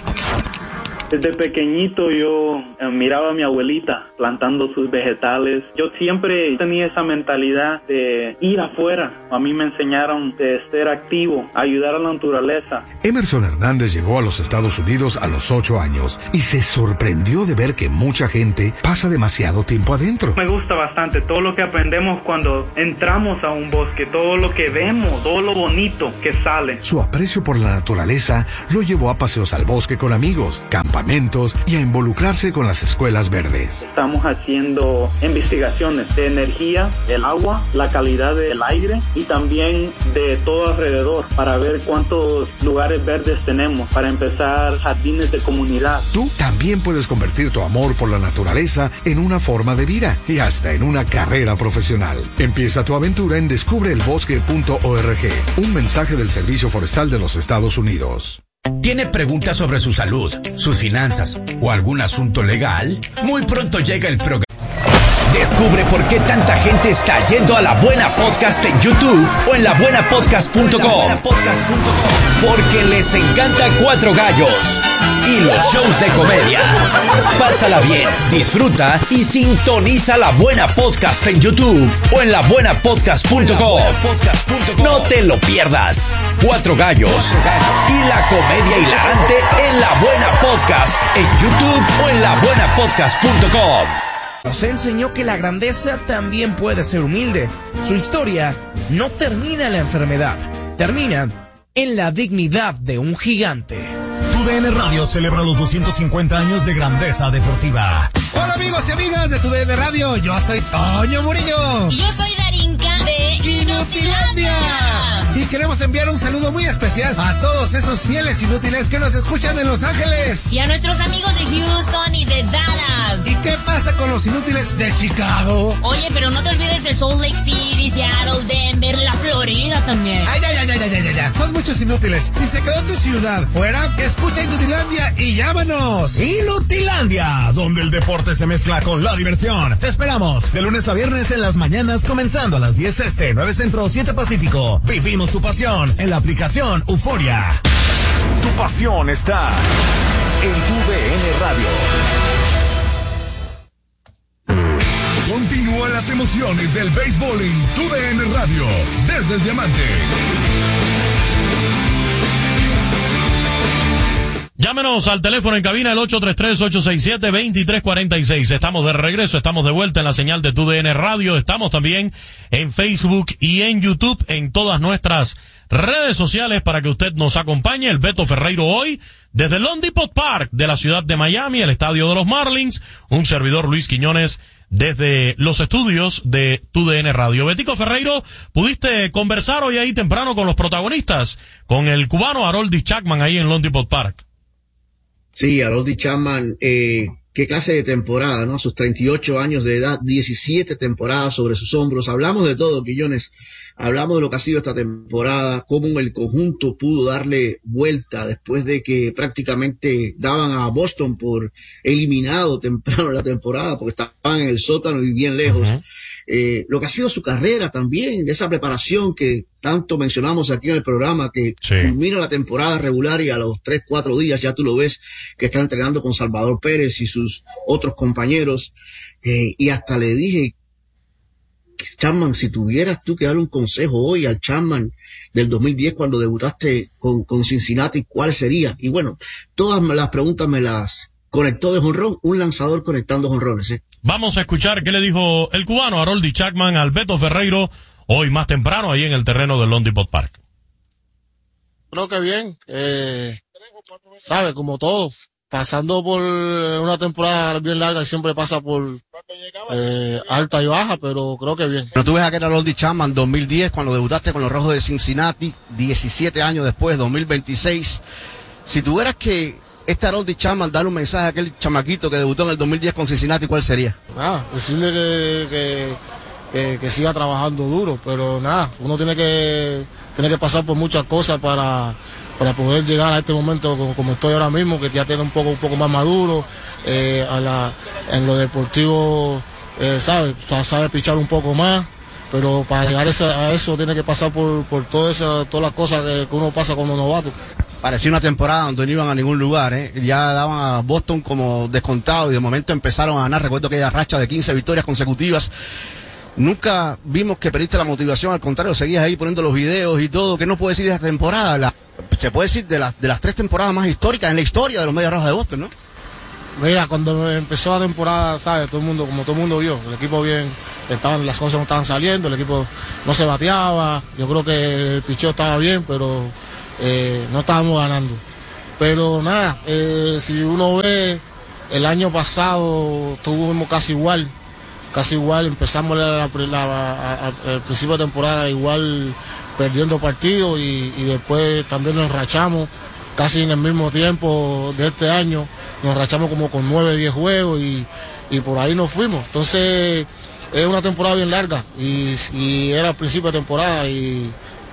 Desde pequeñito yo eh, miraba a mi abuelita plantando sus vegetales. Yo siempre tenía esa mentalidad de ir afuera. A mí me enseñaron de ser activo, ayudar a la naturaleza. Emerson Hernández llegó a los Estados Unidos a los ocho años y se sorprendió de ver que mucha gente pasa demasiado tiempo adentro. Me gusta bastante todo lo que aprendemos cuando entramos a un bosque, todo lo que vemos, todo lo bonito que sale. Su aprecio por la naturaleza lo llevó a paseos al bosque con amigos, campamentos y a involucrarse con las escuelas verdes. Estamos haciendo investigaciones de energía, el agua, la calidad del aire y también de todo alrededor para ver cuántos lugares verdes tenemos para empezar jardines de comunidad. Tú también puedes convertir tu amor por la naturaleza en una forma de vida y hasta en una carrera profesional. Empieza tu aventura en descubre el bosque punto org, un mensaje del Servicio Forestal de los Estados Unidos. ¿Tiene preguntas sobre su salud, sus finanzas o algún asunto legal? Muy pronto llega el programa. Descubre por qué tanta gente está yendo a La Buena Podcast en YouTube o en la buena podcast punto com. Porque les encanta Cuatro Gallos y los shows de comedia. Pásala bien, disfruta y sintoniza La Buena Podcast en YouTube o en la buena podcast punto com. No te lo pierdas. Cuatro Gallos y la comedia hilarante en La Buena Podcast en YouTube o en la buena podcast punto com. Nos enseñó que la grandeza también puede ser humilde. Su historia no termina en la enfermedad, termina en la dignidad de un gigante. Tu D N Radio celebra los doscientos cincuenta años de grandeza deportiva. Hola amigos y amigas de Tu D N Radio, yo soy Toño Murillo. Y yo soy Darinka de Inutilandia. Y queremos enviar un saludo muy especial a todos esos fieles inútiles que nos escuchan en Los Ángeles. Y a nuestros amigos de Houston y de Dallas. ¿Y qué pasa con los inútiles de Chicago? Oye, pero no te olvides de Salt Lake City, Seattle, Denver, la Florida también. Ay, ay, ay, ay, ay, ay, ay. Son muchos inútiles. Si se quedó tu ciudad fuera, escucha Inutilandia y llámanos. Inutilandia, donde el deporte se mezcla con la diversión. Te esperamos de lunes a viernes en las mañanas, comenzando a las diez este, nueve centro, siete pacífico. Vivimos tu pasión en la aplicación Euforia. Tu pasión está en Tu D N Radio. Continúan las emociones del béisbol en Tu D N Radio, desde el Diamante. Llámenos al teléfono en cabina el ocho tres tres, ocho seis siete, dos tres cuatro seis. Estamos de regreso, estamos de vuelta en la señal de Tu D N Radio. Estamos también en Facebook y en YouTube, en todas nuestras redes sociales para que usted nos acompañe. El Beto Ferreiro hoy desde el Lone Depot Park de la ciudad de Miami, el estadio de los Marlins. Un servidor, Luis Quiñones, desde los estudios de Tu D N Radio. Betico Ferreiro, ¿pudiste conversar hoy ahí temprano con los protagonistas? Con el cubano Aroldis Chapman ahí en Lone Depot Park. Sí, Aroldis Chapman, eh, qué clase de temporada, ¿no? Sus treinta y ocho años de edad, diecisiete temporadas sobre sus hombros. Hablamos de todo, Quillones. Hablamos de lo que ha sido esta temporada, cómo el conjunto pudo darle vuelta después de que prácticamente daban a Boston por eliminado temprano en la temporada, porque estaban en el sótano y bien lejos. Uh-huh. Eh, lo que ha sido su carrera también, esa preparación que tanto mencionamos aquí en el programa, que sí. culmina la temporada regular y a los tres, cuatro días ya tú lo ves que está entrenando con Salvador Pérez y sus otros compañeros. Eh, y hasta le dije, Chapman, si tuvieras tú que darle un consejo hoy al Chapman del dos mil diez cuando debutaste con, con Cincinnati, ¿cuál sería? Y bueno, todas las preguntas me las conectó de jonrón, un lanzador conectando jonrones, ¿eh? Vamos a escuchar qué le dijo el cubano Aroldis Chapman al Beto Ferreiro hoy más temprano ahí en el terreno del Lone Depot Park. Creo que bien, eh, sabe, como todo, pasando por una temporada bien larga y siempre pasa por eh, alta y baja, pero creo que bien. Pero tú ves aquel Aroldis Chapman dos mil diez cuando debutaste con los Rojos de Cincinnati, diecisiete años después, dos mil veintiséis. Si tuvieras que este Aroldis Chapman darle un mensaje a aquel chamaquito que debutó en el dos mil diez con Cincinnati, ¿cuál sería? Nada, decirle que, que, que, que siga trabajando duro, pero nada, uno tiene que, tiene que pasar por muchas cosas para, para poder llegar a este momento como, como estoy ahora mismo, que ya tiene un poco, un poco más maduro, eh, a la, en lo deportivo, eh, sabe, sabe pichar un poco más, pero para llegar a eso, a eso tiene que pasar por, por todas esas, todas las cosas que, que uno pasa como novato. Parecía una temporada donde no iban a ningún lugar, ¿eh? Ya daban a Boston como descontado y de momento empezaron a ganar. Recuerdo aquella racha de quince victorias consecutivas. Nunca vimos que perdiste la motivación, al contrario, seguías ahí poniendo los videos y todo. ¿Qué no puede decir de esta temporada? La, se puede decir de, la, de las tres temporadas más históricas en la historia de los Medias Rojas de Boston, ¿no? Mira, cuando empezó la temporada, ¿sabes? Todo el mundo, como todo el mundo vio, el equipo bien, estaban, las cosas no estaban saliendo, el equipo no se bateaba. Yo creo que el picheo estaba bien, pero Eh, no estábamos ganando, pero nada, eh, si uno ve el año pasado tuvimos casi igual, casi igual, empezamos la, la, la, a, a, el principio de temporada igual perdiendo partidos y, y después también nos enrachamos casi en el mismo tiempo de este año, nos enrachamos como con nueve, diez juegos y, y por ahí nos fuimos. Entonces es una temporada bien larga y, y era el principio de temporada y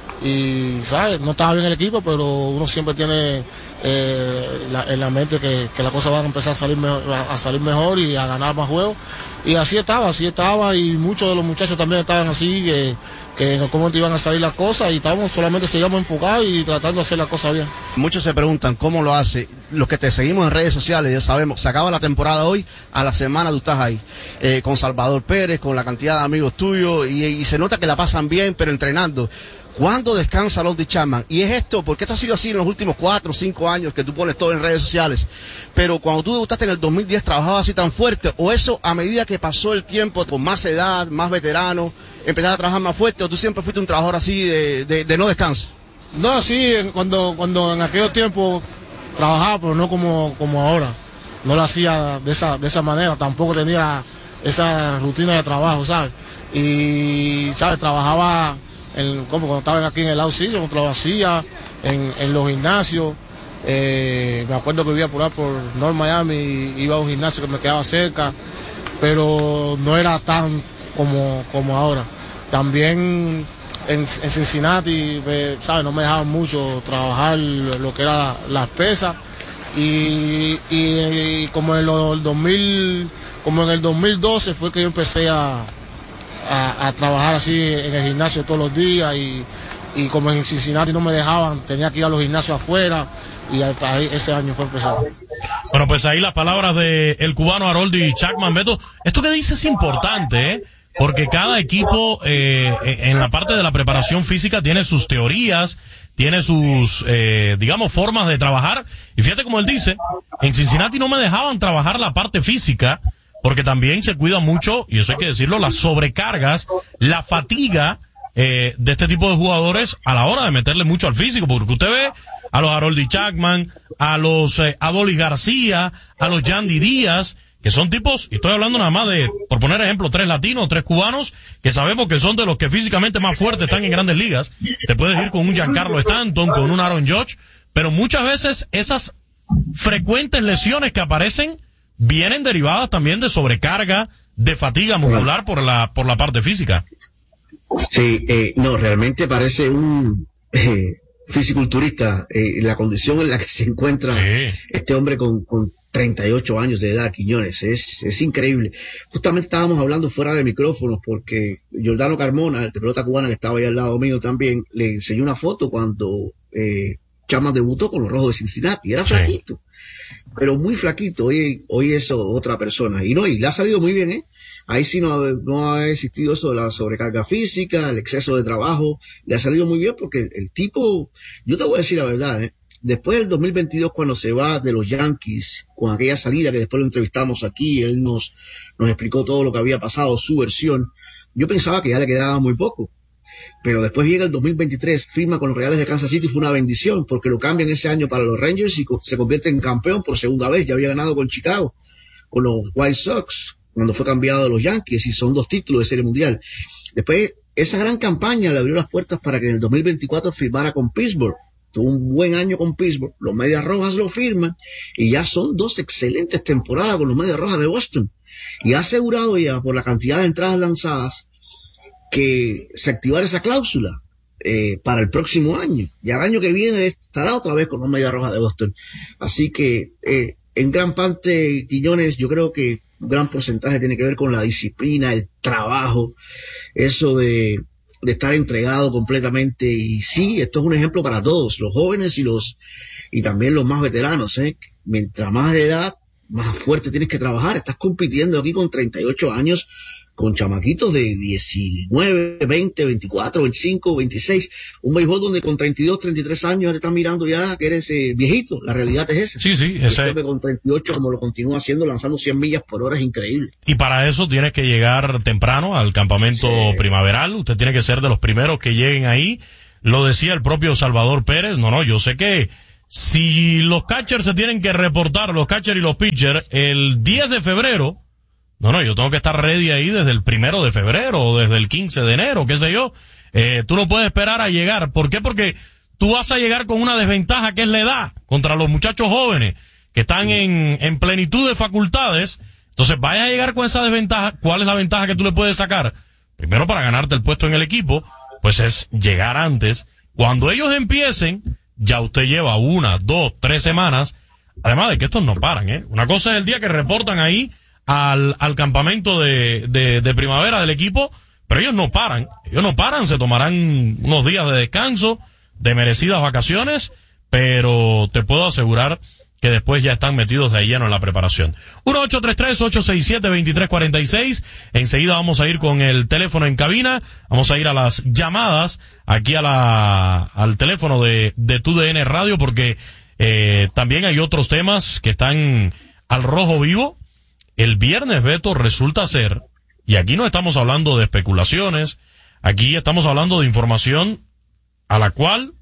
y sabes, no estaba bien el equipo, pero uno siempre tiene eh, la, en la mente que, que las cosas van a empezar a salir mejor, a salir mejor y a ganar más juegos, y así estaba, así estaba, y muchos de los muchachos también estaban así, que, que en algún momento iban a salir las cosas, y estábamos solamente seguíamos enfocados y tratando de hacer las cosas bien. Muchos se preguntan cómo lo hace. Los que te seguimos en redes sociales, ya sabemos, se acaba la temporada hoy, a la semana tú estás ahí, eh, con Salvador Pérez, con la cantidad de amigos tuyos, y, y se nota que la pasan bien, pero entrenando. ¿Cuándo descansa Aroldis Chapman? Y es esto, porque esto ha sido así en los últimos cuatro o cinco años que tú pones todo en redes sociales. Pero cuando tú debutaste en el dos mil diez, ¿trabajabas así tan fuerte? ¿O eso, a medida que pasó el tiempo, con más edad, más veterano, empezaste a trabajar más fuerte? ¿O tú siempre fuiste un trabajador así de, de, de no descanso? No, sí, cuando, cuando en aquellos tiempos trabajaba, pero no como, como ahora. No lo hacía de esa, de esa manera, tampoco tenía esa rutina de trabajo, ¿sabes? Y, ¿sabes? Trabajaba... En, como cuando estaban aquí en el out-season, lo hacía en, en los gimnasios. Eh, me acuerdo que vivía por ahí por North Miami y iba a un gimnasio que me quedaba cerca, pero no era tan como, como ahora. También en, en Cincinnati, eh, ¿sabes? No me dejaban mucho trabajar lo que era las pesas, y, y, y como en el dos mil, como en el dos mil doce fue que yo empecé a A, a trabajar así en el gimnasio todos los días, y, y como en Cincinnati no me dejaban, tenía que ir a los gimnasios afuera, y ahí, ese año fue empezar. Bueno, pues ahí las palabras de el cubano Aroldis Chapman. Beto, esto que dice es importante, ¿eh? porque cada equipo eh, en la parte de la preparación física tiene sus teorías, tiene sus, eh, digamos, formas de trabajar. Y fíjate como él dice, en Cincinnati no me dejaban trabajar la parte física, porque también se cuida mucho, y eso hay que decirlo, las sobrecargas, la fatiga eh, de este tipo de jugadores a la hora de meterle mucho al físico, porque usted ve a los Harold Chapman, a los eh, Adolis García, a los Yandy Díaz, que son tipos, y estoy hablando nada más de, por poner ejemplo, tres latinos, tres cubanos, que sabemos que son de los que físicamente más fuertes están en grandes ligas. Te puedes ir con un Giancarlo Stanton, con un Aaron Judge, pero muchas veces esas frecuentes lesiones que aparecen vienen derivadas también de sobrecarga, de fatiga muscular por la por la parte física. Sí, eh, no, realmente parece un eh, fisiculturista, eh, la condición en la que se encuentra sí. este hombre con, con treinta y ocho años de edad, Quiñones, es, es increíble. Justamente estábamos hablando fuera de micrófonos porque Giordano Carmona, el de pelota cubana que estaba ahí al lado mío también, le enseñó una foto cuando eh, Chapman debutó con los Rojos de Cincinnati, era sí. flaquito. Pero muy flaquito, hoy, hoy es otra persona. Y no, y le ha salido muy bien, ¿eh? Ahí sí no, no ha existido eso de la sobrecarga física, el exceso de trabajo. Le ha salido muy bien porque el, el tipo, yo te voy a decir la verdad, ¿eh? Después del dos mil veintidós, cuando se va de los Yankees, con aquella salida que después lo entrevistamos aquí, él nos, nos explicó todo lo que había pasado, su versión, yo pensaba que ya le quedaba muy poco. Pero después llega el dos mil veintitrés, firma con los Reales de Kansas City, fue una bendición, porque lo cambian ese año para los Rangers y se convierte en campeón por segunda vez. Ya había ganado con Chicago, con los White Sox, cuando fue cambiado de los Yankees, y son dos títulos de Serie Mundial. Después, esa gran campaña le abrió las puertas para que en el dos mil veinticuatro firmara con Pittsburgh. Tuvo un buen año con Pittsburgh, los Medias Rojas lo firman, y ya son dos excelentes temporadas con los Medias Rojas de Boston. Y ha asegurado ya, por la cantidad de entradas lanzadas, que se activara esa cláusula eh, para el próximo año. Y al año que viene estará otra vez con los Medias Rojas de Boston. Así que, eh, en gran parte, Quiñones, yo creo que un gran porcentaje tiene que ver con la disciplina, el trabajo, eso de, de estar entregado completamente. Y sí, esto es un ejemplo para todos, los jóvenes y los y también los más veteranos, ¿eh? Mientras más edad, más fuerte tienes que trabajar. Estás compitiendo aquí con treinta y ocho años, con chamaquitos de diecinueve, veinte, veinticuatro, veinticinco, veintiséis, un béisbol donde con treinta y dos, treinta y tres años te están mirando ya que eres eh, viejito. La realidad es esa. Sí, sí, ese... Creo que con treinta y ocho, como lo continúa haciendo, lanzando cien millas por hora, es increíble. Y para eso tienes que llegar temprano al campamento sí. primaveral. Usted tiene que ser de los primeros que lleguen ahí. Lo decía el propio Salvador Pérez. No, no, yo sé que si los catchers se tienen que reportar, los catchers y los pitchers, el diez de febrero, no, no, yo tengo que estar ready ahí desde el primero de febrero o desde el quince de enero, qué sé yo. Eh, tú no puedes esperar a llegar. ¿Por qué? Porque tú vas a llegar con una desventaja que es la edad contra los muchachos jóvenes que están en, en plenitud de facultades. Entonces vayas a llegar con esa desventaja. ¿Cuál es la ventaja que tú le puedes sacar? Primero, para ganarte el puesto en el equipo, pues es llegar antes. Cuando ellos empiecen, ya usted lleva una, dos, tres semanas. Además de que estos no paran, ¿eh? Una cosa es el día que reportan ahí al, al campamento de, de, de primavera del equipo, pero ellos no paran, ellos no paran, se tomarán unos días de descanso, de merecidas vacaciones, pero te puedo asegurar que después ya están metidos de lleno en la preparación. uno ocho tres tres, ocho seis siete, dos tres cuatro seis, enseguida vamos a ir con el teléfono en cabina, vamos a ir a las llamadas aquí a la, al teléfono de, de T U D N Radio, porque eh, también hay otros temas que están al rojo vivo. El viernes, Beto, resulta ser, y aquí no estamos hablando de especulaciones, aquí estamos hablando de información a la cual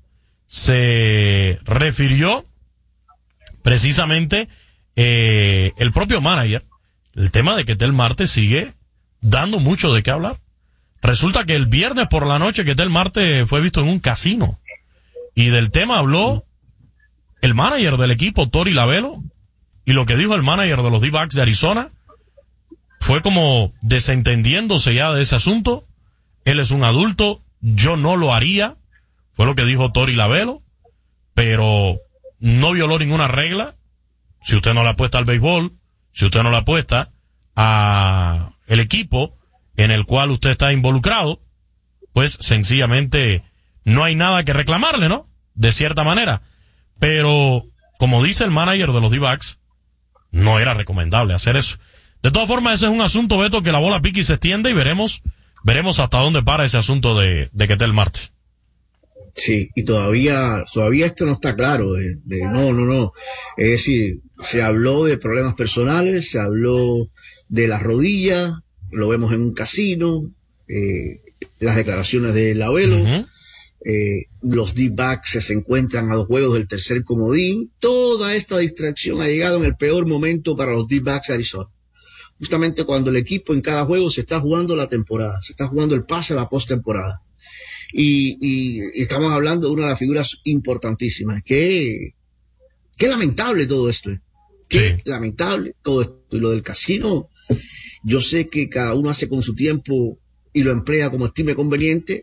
se refirió precisamente eh, el propio manager, el tema de que Tel Marte sigue dando mucho de qué hablar. Resulta que el viernes por la noche que Tel Marte fue visto en un casino, y del tema habló el manager del equipo, Tori Lavelo. Y lo que dijo el manager de los D-backs de Arizona fue como desentendiéndose ya de ese asunto. Él es un adulto, yo no lo haría, fue lo que dijo Tori Lavelo, pero no violó ninguna regla. Si usted no le apuesta al béisbol, si usted no le apuesta a el equipo en el cual usted está involucrado, pues sencillamente no hay nada que reclamarle, ¿no? De cierta manera. Pero, como dice el manager de los D-backs, no era recomendable hacer eso. De todas formas, ese es un asunto, Beto, que la bola pique y se extiende y veremos, veremos hasta dónde para ese asunto de, de Ketel Marte. Sí, y todavía, todavía esto no está claro, de, de no, no, no. Es decir, se habló de problemas personales, se habló de las rodillas, lo vemos en un casino, eh, las declaraciones del abuelo, uh-huh. eh, los D-backs se encuentran a dos juegos del tercer comodín. Toda esta distracción ha llegado en el peor momento para los D-backs de Arizona. Justamente cuando el equipo en cada juego se está jugando la temporada, se está jugando el pase a la postemporada. Y, y, y estamos hablando de una de las figuras importantísimas. Qué, qué lamentable todo esto. ¿eh? Qué sí. lamentable todo esto. Y lo del casino, yo sé que cada uno hace con su tiempo y lo emplea como estime conveniente,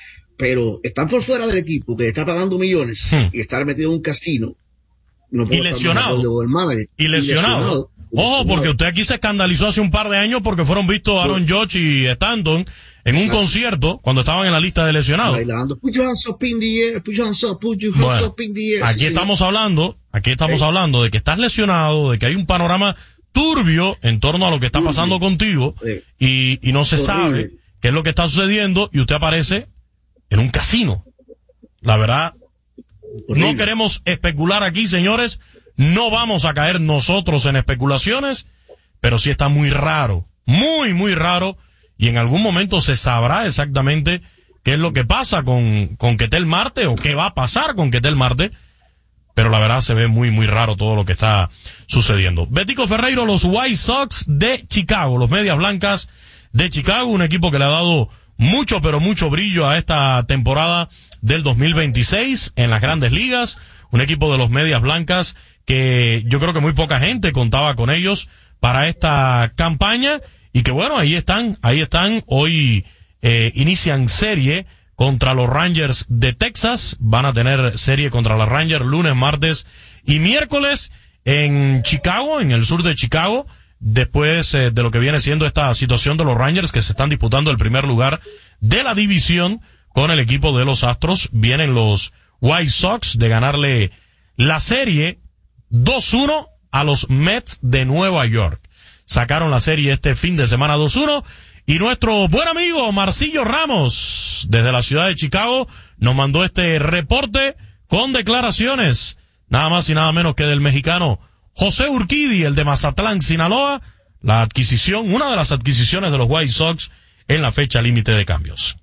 pero estar por fuera del equipo que está pagando millones hmm. y estar metido en un casino. No y lesionado. Manager, y lesionado. Y lesionado. Ojo, porque usted aquí se escandalizó hace un par de años porque fueron vistos Aaron Judge y Stanton en un concierto cuando estaban en la lista de lesionados. Bailando. Put your hands up in the air, put your hands up, put your hands bueno, up in the air. Aquí sí, estamos sí. hablando, aquí estamos hey. hablando de que estás lesionado, de que hay un panorama turbio en torno a lo que está pasando Horrible. contigo hey. y, y no se Horrible. sabe qué es lo que está sucediendo y usted aparece en un casino. La verdad, Horrible. no queremos especular aquí, señores. No vamos a caer nosotros en especulaciones, pero sí está muy raro, muy, muy raro, y en algún momento se sabrá exactamente qué es lo que pasa con, con Ketel Marte, o qué va a pasar con Ketel Marte, pero la verdad se ve muy, muy raro todo lo que está sucediendo. Betico Ferreiro, los White Sox de Chicago, los Medias Blancas de Chicago, un equipo que le ha dado mucho, pero mucho brillo a esta temporada del dos mil veintiséis en las Grandes Ligas, un equipo de los Medias Blancas que yo creo que muy poca gente contaba con ellos para esta campaña y que bueno, ahí están, ahí están, hoy eh, inician serie contra los Rangers de Texas, van a tener serie contra los Rangers lunes, martes y miércoles en Chicago, en el sur de Chicago, después eh, de lo que viene siendo esta situación de los Rangers que se están disputando el primer lugar de la división con el equipo de los Astros. Vienen los White Sox de ganarle la serie dos uno a los Mets de Nueva York. Sacaron la serie este fin de semana dos uno y nuestro buen amigo Marcillo Ramos desde la ciudad de Chicago nos mandó este reporte con declaraciones nada más y nada menos que del mexicano José Urquidy, el de Mazatlán, Sinaloa, la adquisición, una de las adquisiciones de los White Sox en la fecha límite de cambios.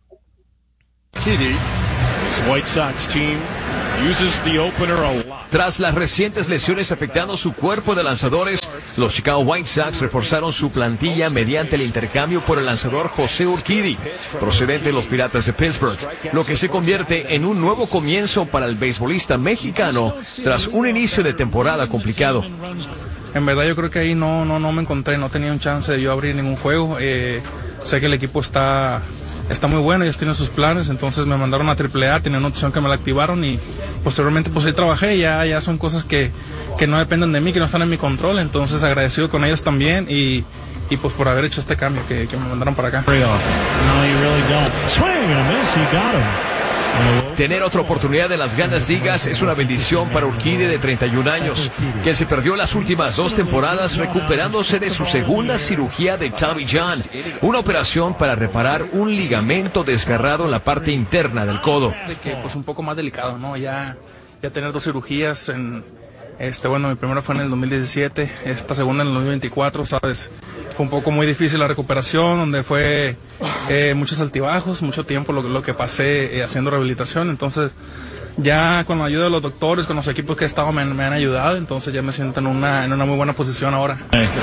Urquidy, this White Sox team uses the opener a lot. Tras las recientes lesiones afectando su cuerpo de lanzadores, los Chicago White Sox reforzaron su plantilla mediante el intercambio por el lanzador José Urquidy, procedente de los Piratas de Pittsburgh, lo que se convierte en un nuevo comienzo para el beisbolista mexicano tras un inicio de temporada complicado. En verdad yo creo que ahí no, no, no me encontré, no tenía un chance de yo abrir ningún juego. Eh, sé que el equipo está... Está muy bueno, ellos tienen sus planes, entonces me mandaron a triple A, tenía una opción que me la activaron y posteriormente pues ahí trabajé, ya, ya son cosas que, que no dependen de mí, que no están en mi control, entonces agradecido con ellos también y, y pues por haber hecho este cambio que, que me mandaron para acá. Tener otra oportunidad en las Grandes Ligas es una bendición para Urquidy de treinta y un años, que se perdió las últimas dos temporadas recuperándose de su segunda cirugía de Tommy John, una operación para reparar un ligamento desgarrado en la parte interna del codo. Que pues un poco más delicado, ¿no? Ya, ya tener dos cirugías en, este, bueno, mi primera fue en el dos mil diecisiete, esta segunda en el dos mil veinticuatro, ¿sabes? Fue un poco muy difícil la recuperación, donde fue eh, muchos altibajos, mucho tiempo lo, lo que pasé eh, haciendo rehabilitación. Entonces, ya con la ayuda de los doctores, con los equipos que he estado, me, me han ayudado. Entonces, ya me siento en una, en una muy buena posición ahora.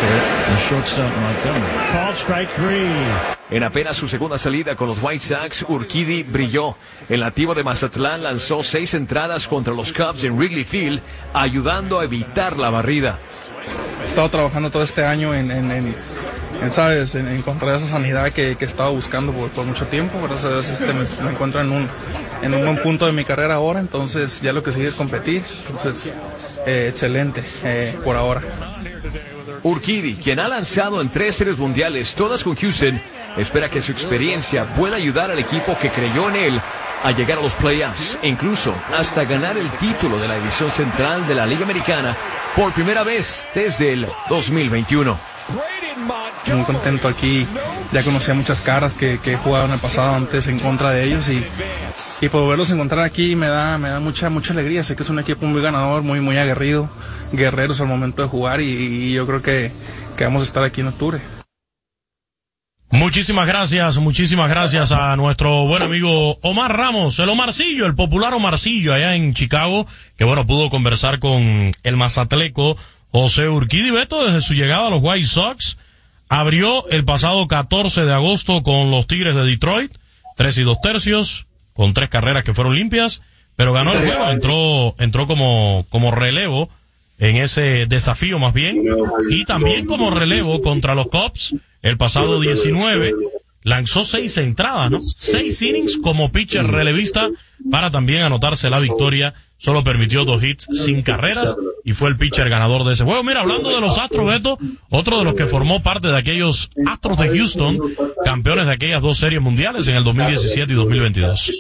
En apenas su segunda salida con los White Sox, Urquidy brilló. El nativo de Mazatlán lanzó seis entradas contra los Cubs en Wrigley Field, ayudando a evitar la barrida. He estado trabajando todo este año en, en, en, en ¿sabes? En, en encontrar esa sanidad que, que he estado buscando por, por mucho tiempo. Gracias a Dios este, me, me encuentro en un, en un buen punto de mi carrera ahora, entonces ya lo que sigue es competir. Entonces, eh, excelente eh, por ahora. Urquidy, quien ha lanzado en tres series mundiales, todas con Houston, espera que su experiencia pueda ayudar al equipo que creyó en él a llegar a los playoffs e incluso hasta ganar el título de la división central de la Liga Americana por primera vez desde el dos mil veintiuno. muy contento aquí. Ya conocía muchas caras que, que he jugado en el pasado antes en contra de ellos y, y poderlos encontrar aquí me da, me da mucha, mucha alegría. Sé que es un equipo muy ganador, muy, muy aguerrido, guerreros al momento de jugar y, y yo creo que, que vamos a estar aquí en octubre. Muchísimas gracias, muchísimas gracias a nuestro buen amigo Omar Ramos, el Omarcillo, el popular Omarcillo allá en Chicago, que bueno, pudo conversar con el mazatleco José Urquidy. Beto, desde su llegada a los White Sox, abrió el pasado catorce de agosto con los Tigres de Detroit, tres y dos tercios, con tres carreras que fueron limpias, pero ganó el juego, entró, entró como, como relevo en ese desafío más bien, y también como relevo contra los Cubs. El pasado diecinueve lanzó seis entradas, ¿no? Seis innings como pitcher relevista para también anotarse la victoria. Solo permitió dos hits sin carreras y fue el pitcher ganador de ese juego. Mira, hablando de los Astros, Beto, otro de los que formó parte de aquellos Astros de Houston, campeones de aquellas dos series mundiales en el dos mil diecisiete y dos mil veintidós.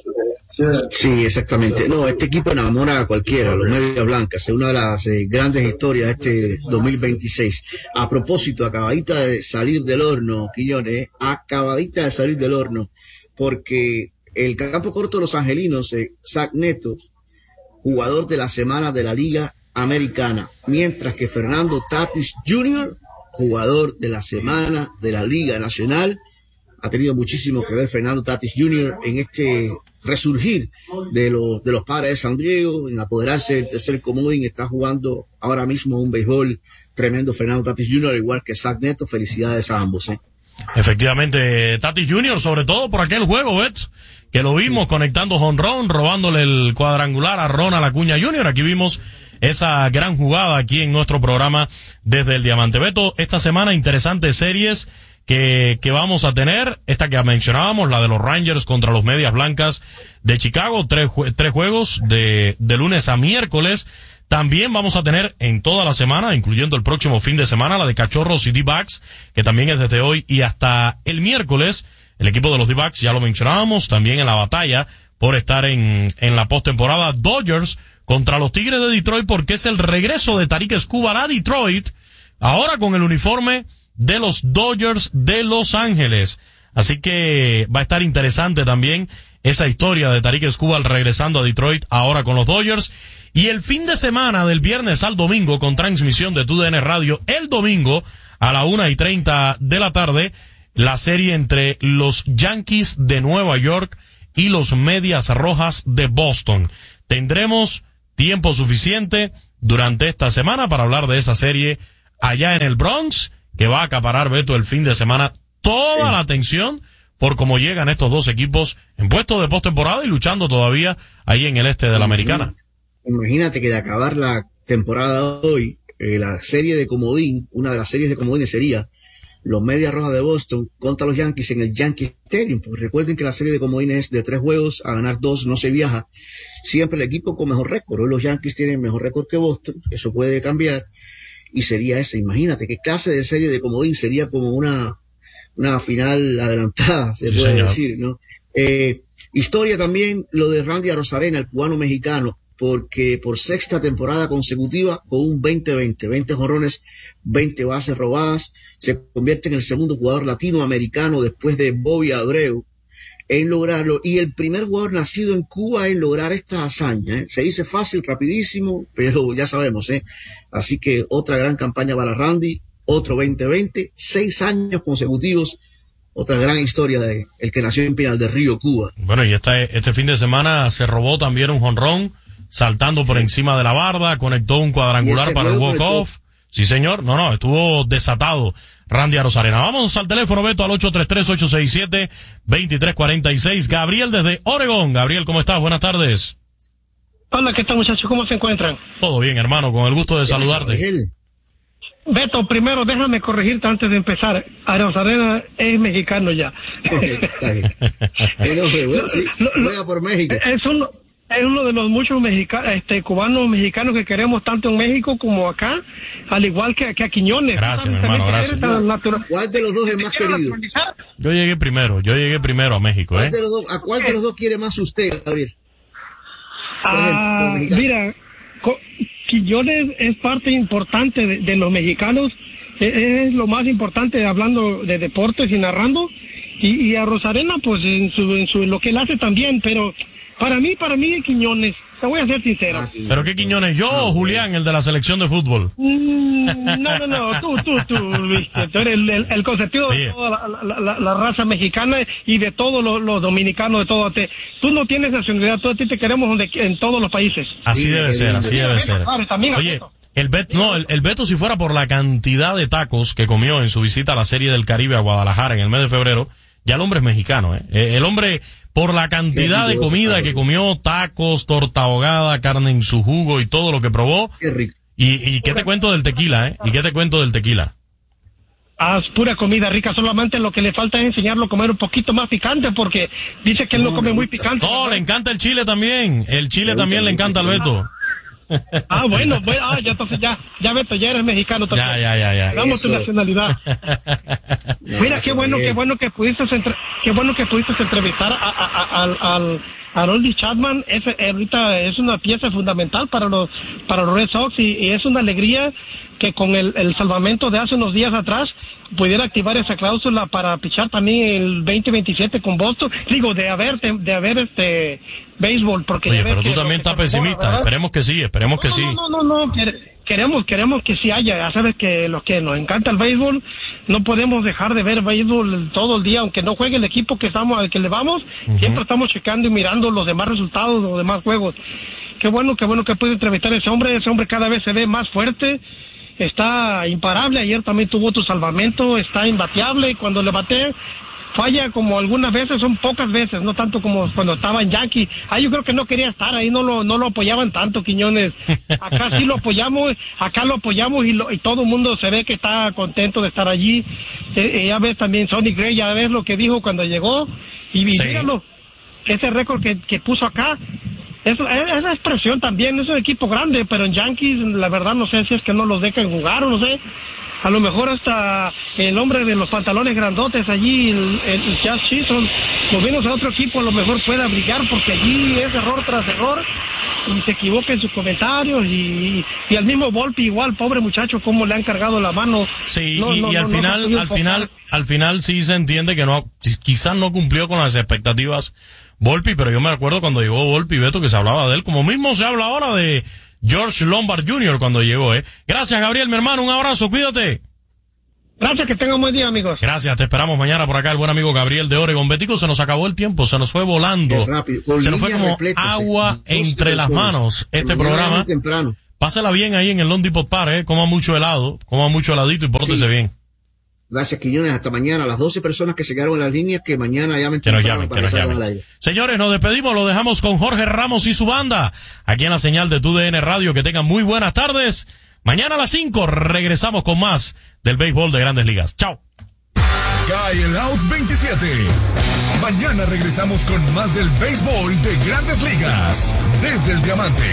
Sí, exactamente. No, este equipo enamora a cualquiera, los Medias Blancas. Es una de las eh, grandes historias de este dos mil veintiséis. A propósito, acabadita de salir del horno, Quiñones, eh, acabadita de salir del horno, porque el campo corto de los angelinos, eh, Zach Neto, jugador de la semana de la Liga Americana, mientras que Fernando Tatis junior, jugador de la semana de la Liga Nacional. Ha tenido muchísimo que ver Fernando Tatis junior en este resurgir de los de los Padres de San Diego, en apoderarse del tercer comodín. Está jugando ahora mismo un béisbol tremendo Fernando Tatis junior, igual que Zach Neto. Felicidades a ambos, ¿eh? Efectivamente, Tatis junior, sobre todo por aquel juego, Bet, que lo vimos conectando jonrón, robándole el cuadrangular a Ronald Acuña junior Aquí vimos esa gran jugada aquí en nuestro programa desde el Diamante. Beto, esta semana interesantes series que, que vamos a tener, esta que mencionábamos, la de los Rangers contra los Medias Blancas de Chicago, tres, tres juegos de, de lunes a miércoles. También vamos a tener en toda la semana, incluyendo el próximo fin de semana, la de Cachorros y D-Backs, que también es desde hoy y hasta el miércoles. El equipo de los D-Backs, ya lo mencionábamos, también en la batalla por estar en, en la postemporada. Dodgers contra los Tigres de Detroit, porque es el regreso de Tarik Skubal a Detroit, ahora con el uniforme de los Dodgers de Los Ángeles. Así que va a estar interesante también esa historia de Tarik Skubal regresando a Detroit ahora con los Dodgers. Y el fin de semana, del viernes al domingo, con transmisión de T U D N Radio, el domingo a la una y treinta de la tarde, la serie entre los Yankees de Nueva York y los Medias Rojas de Boston. Tendremos tiempo suficiente durante esta semana para hablar de esa serie allá en el Bronx, que va a acaparar, Beto, el fin de semana toda sí. la atención por cómo llegan estos dos equipos en puestos de postemporada y luchando todavía ahí en el este de la Americana. Imagínate que de acabar la temporada hoy, eh, la serie de comodín, una de las series de comodines sería los Medias Rojas de Boston contra los Yankees en el Yankee Stadium. Pues recuerden que la serie de comodines es de tres juegos, a ganar dos no se viaja. Siempre el equipo con mejor récord. Hoy los Yankees tienen mejor récord que Boston, eso puede cambiar. Y sería esa, imagínate qué clase de serie de comodín, sería como una, una final adelantada, se sí, puede señor. decir, ¿no? Eh, historia también lo de Randy Arozarena, el cubano mexicano, porque por sexta temporada consecutiva, con un veinte veinte, veinte jonrones, veinte bases robadas, se convierte en el segundo jugador latinoamericano después de Bobby Abreu en lograrlo, y el primer jugador nacido en Cuba en lograr esta hazaña, ¿eh? Se dice fácil, rapidísimo, pero ya sabemos, ¿eh? Así que otra gran campaña para Randy, otro veinte veinte, seis años consecutivos, otra gran historia de el que nació en Pinal del Río, Cuba. Bueno, y este, este fin de semana se robó también un jonrón, saltando por encima de la barda, conectó un cuadrangular para el walk-off. Sí, señor. No, no, estuvo desatado Randy Arozarena. Vamos al teléfono, Beto, al ocho tres tres, ocho seis siete, dos tres cuatro seis. Gabriel desde Oregón. Gabriel, ¿cómo estás? Buenas tardes. Hola, ¿qué tal, muchachos? ¿Cómo se encuentran? Todo bien, hermano, con el gusto de saludarte. Beto, primero déjame corregirte antes de empezar. Arozarena es mexicano ya. Juega por México. Es uno, es uno de los muchos mexicanos, este, cubanos mexicanos que queremos tanto en México como acá, al igual que, que a Quiñones. Gracias, mi hermano, gracias. ¿Cuál de los dos es más querido? Yo llegué primero, yo llegué primero a México, ¿eh? ¿Cuál de los dos, ¿A cuál de los dos quiere más usted, Gabriel? Ah, mira, Quiñones es parte importante de, de los mexicanos es, es lo más importante hablando de deportes y narrando. Y, y a Rosarena, pues en su, en su, lo que él hace también, pero para mí, para mí, Quiñones, te voy a ser sincero. ¿Pero qué Quiñones? ¿Yo o Julián, el de la selección de fútbol? Mm, no, no, no, tú, tú, tú, Luis, tú eres el, el, el consentido de toda la, la, la, la raza mexicana y de todos los, los dominicanos, de todo. Te, tú no tienes nacionalidad, tú a ti te queremos donde, en todos los países. Así sí, debe ser, así debe ser. Oye, el Beto, no, el, el Beto, si fuera por la cantidad de tacos que comió en su visita a la Serie del Caribe a Guadalajara en el mes de febrero, ya el hombre es mexicano, ¿eh? El hombre, por la cantidad de comida que comió, tacos, torta ahogada, carne en su jugo y todo lo que probó. Qué rico. Y, y qué te cuento del tequila, ¿eh? Y qué te cuento del tequila. Ah, es pura comida rica, solamente lo que le falta es enseñarlo a comer un poquito más picante, porque dice que él no, no come muy picante. No, ¿verdad? Le encanta el chile también, el chile también le encanta al Beto. Ah, bueno, bueno, ah, ya entonces ya, ya Beto, ya eres mexicano también. Ya, ya, ya, ya. Damos tu nacionalidad. Mira, qué bueno, qué bueno que pudiste, entre, qué bueno que pudiste entrevistar a, a, a, al, al Aroldis Chapman. Es, ahorita es una pieza fundamental para los, para los Red Sox y, y es una alegría que con el, el salvamento de hace unos días atrás pudiera activar esa cláusula para pichar también el veinte veintisiete con Boston. Digo, de haber, de, de haber este béisbol, porque... Oye, pero tú también estás pesimista. ¿Verdad? Esperemos que sí, esperemos no, que no, sí. No, no, no, no. Queremos, queremos que sí haya. Ya sabes que los que nos encanta el béisbol, no podemos dejar de ver béisbol todo el día, aunque no juegue el equipo que estamos, al que le vamos, uh-huh. Siempre estamos checando y mirando los demás resultados, los demás juegos. Qué bueno, qué bueno que puede entrevistar a ese hombre. Ese hombre cada vez se ve más fuerte. Está imparable, ayer también tuvo otro salvamento, está imbateable, cuando le bate falla como algunas veces, son pocas veces, no tanto como cuando estaba en Yankee. Ah, yo creo que no quería estar ahí, no lo no lo apoyaban tanto, Quiñones. Acá sí lo apoyamos, acá lo apoyamos y, lo, y todo el mundo se ve que está contento de estar allí. Eh, ya ves también Sonny Gray, ya ves lo que dijo cuando llegó, y, y sí. Dígalo, ese récord que, que puso acá, Es, esa expresión también, es un equipo grande, pero en Yankees, la verdad no sé si es que no los dejan jugar o no sé. A lo mejor hasta el hombre de los pantalones grandotes allí, el, el, el Jazz Chisholm, moviéndose a otro equipo, a lo mejor pueda brillar, porque allí es error tras error y se equivoca en sus comentarios. Y, y al mismo Volpi igual, pobre muchacho, cómo le han cargado la mano. Sí, no, y, no, y al no, final, no al final, al final sí se entiende que no, quizás no cumplió con las expectativas Volpi, pero yo me acuerdo cuando llegó Volpi, Beto, que se hablaba de él, como mismo se habla ahora de George Lombard junior cuando llegó, ¿eh? Gracias, Gabriel, mi hermano, un abrazo, cuídate. Gracias, que tengan un buen día, amigos. Gracias, te esperamos mañana por acá, el buen amigo Gabriel de Oregon. Betico, se nos acabó el tiempo, se nos fue volando. Se nos fue como repletas, agua eh, entre las manos este programa. Temprano. Pásela bien ahí en el Lone Depot Park, ¿eh? Coma mucho helado, coma mucho heladito y pórtese sí. bien. Gracias, Quiñones. Hasta mañana. Las doce personas que se quedaron en las líneas, que mañana llamen. Que nos llamen, que nos llamen. Señores, nos despedimos. Lo dejamos con Jorge Ramos y su banda. Aquí en la señal de T U D N Radio. Que tengan muy buenas tardes. Mañana a las cinco regresamos con más del béisbol de Grandes Ligas. Chao. Cae el Out veintisiete. Mañana regresamos con más del béisbol de Grandes Ligas. Desde el Diamante.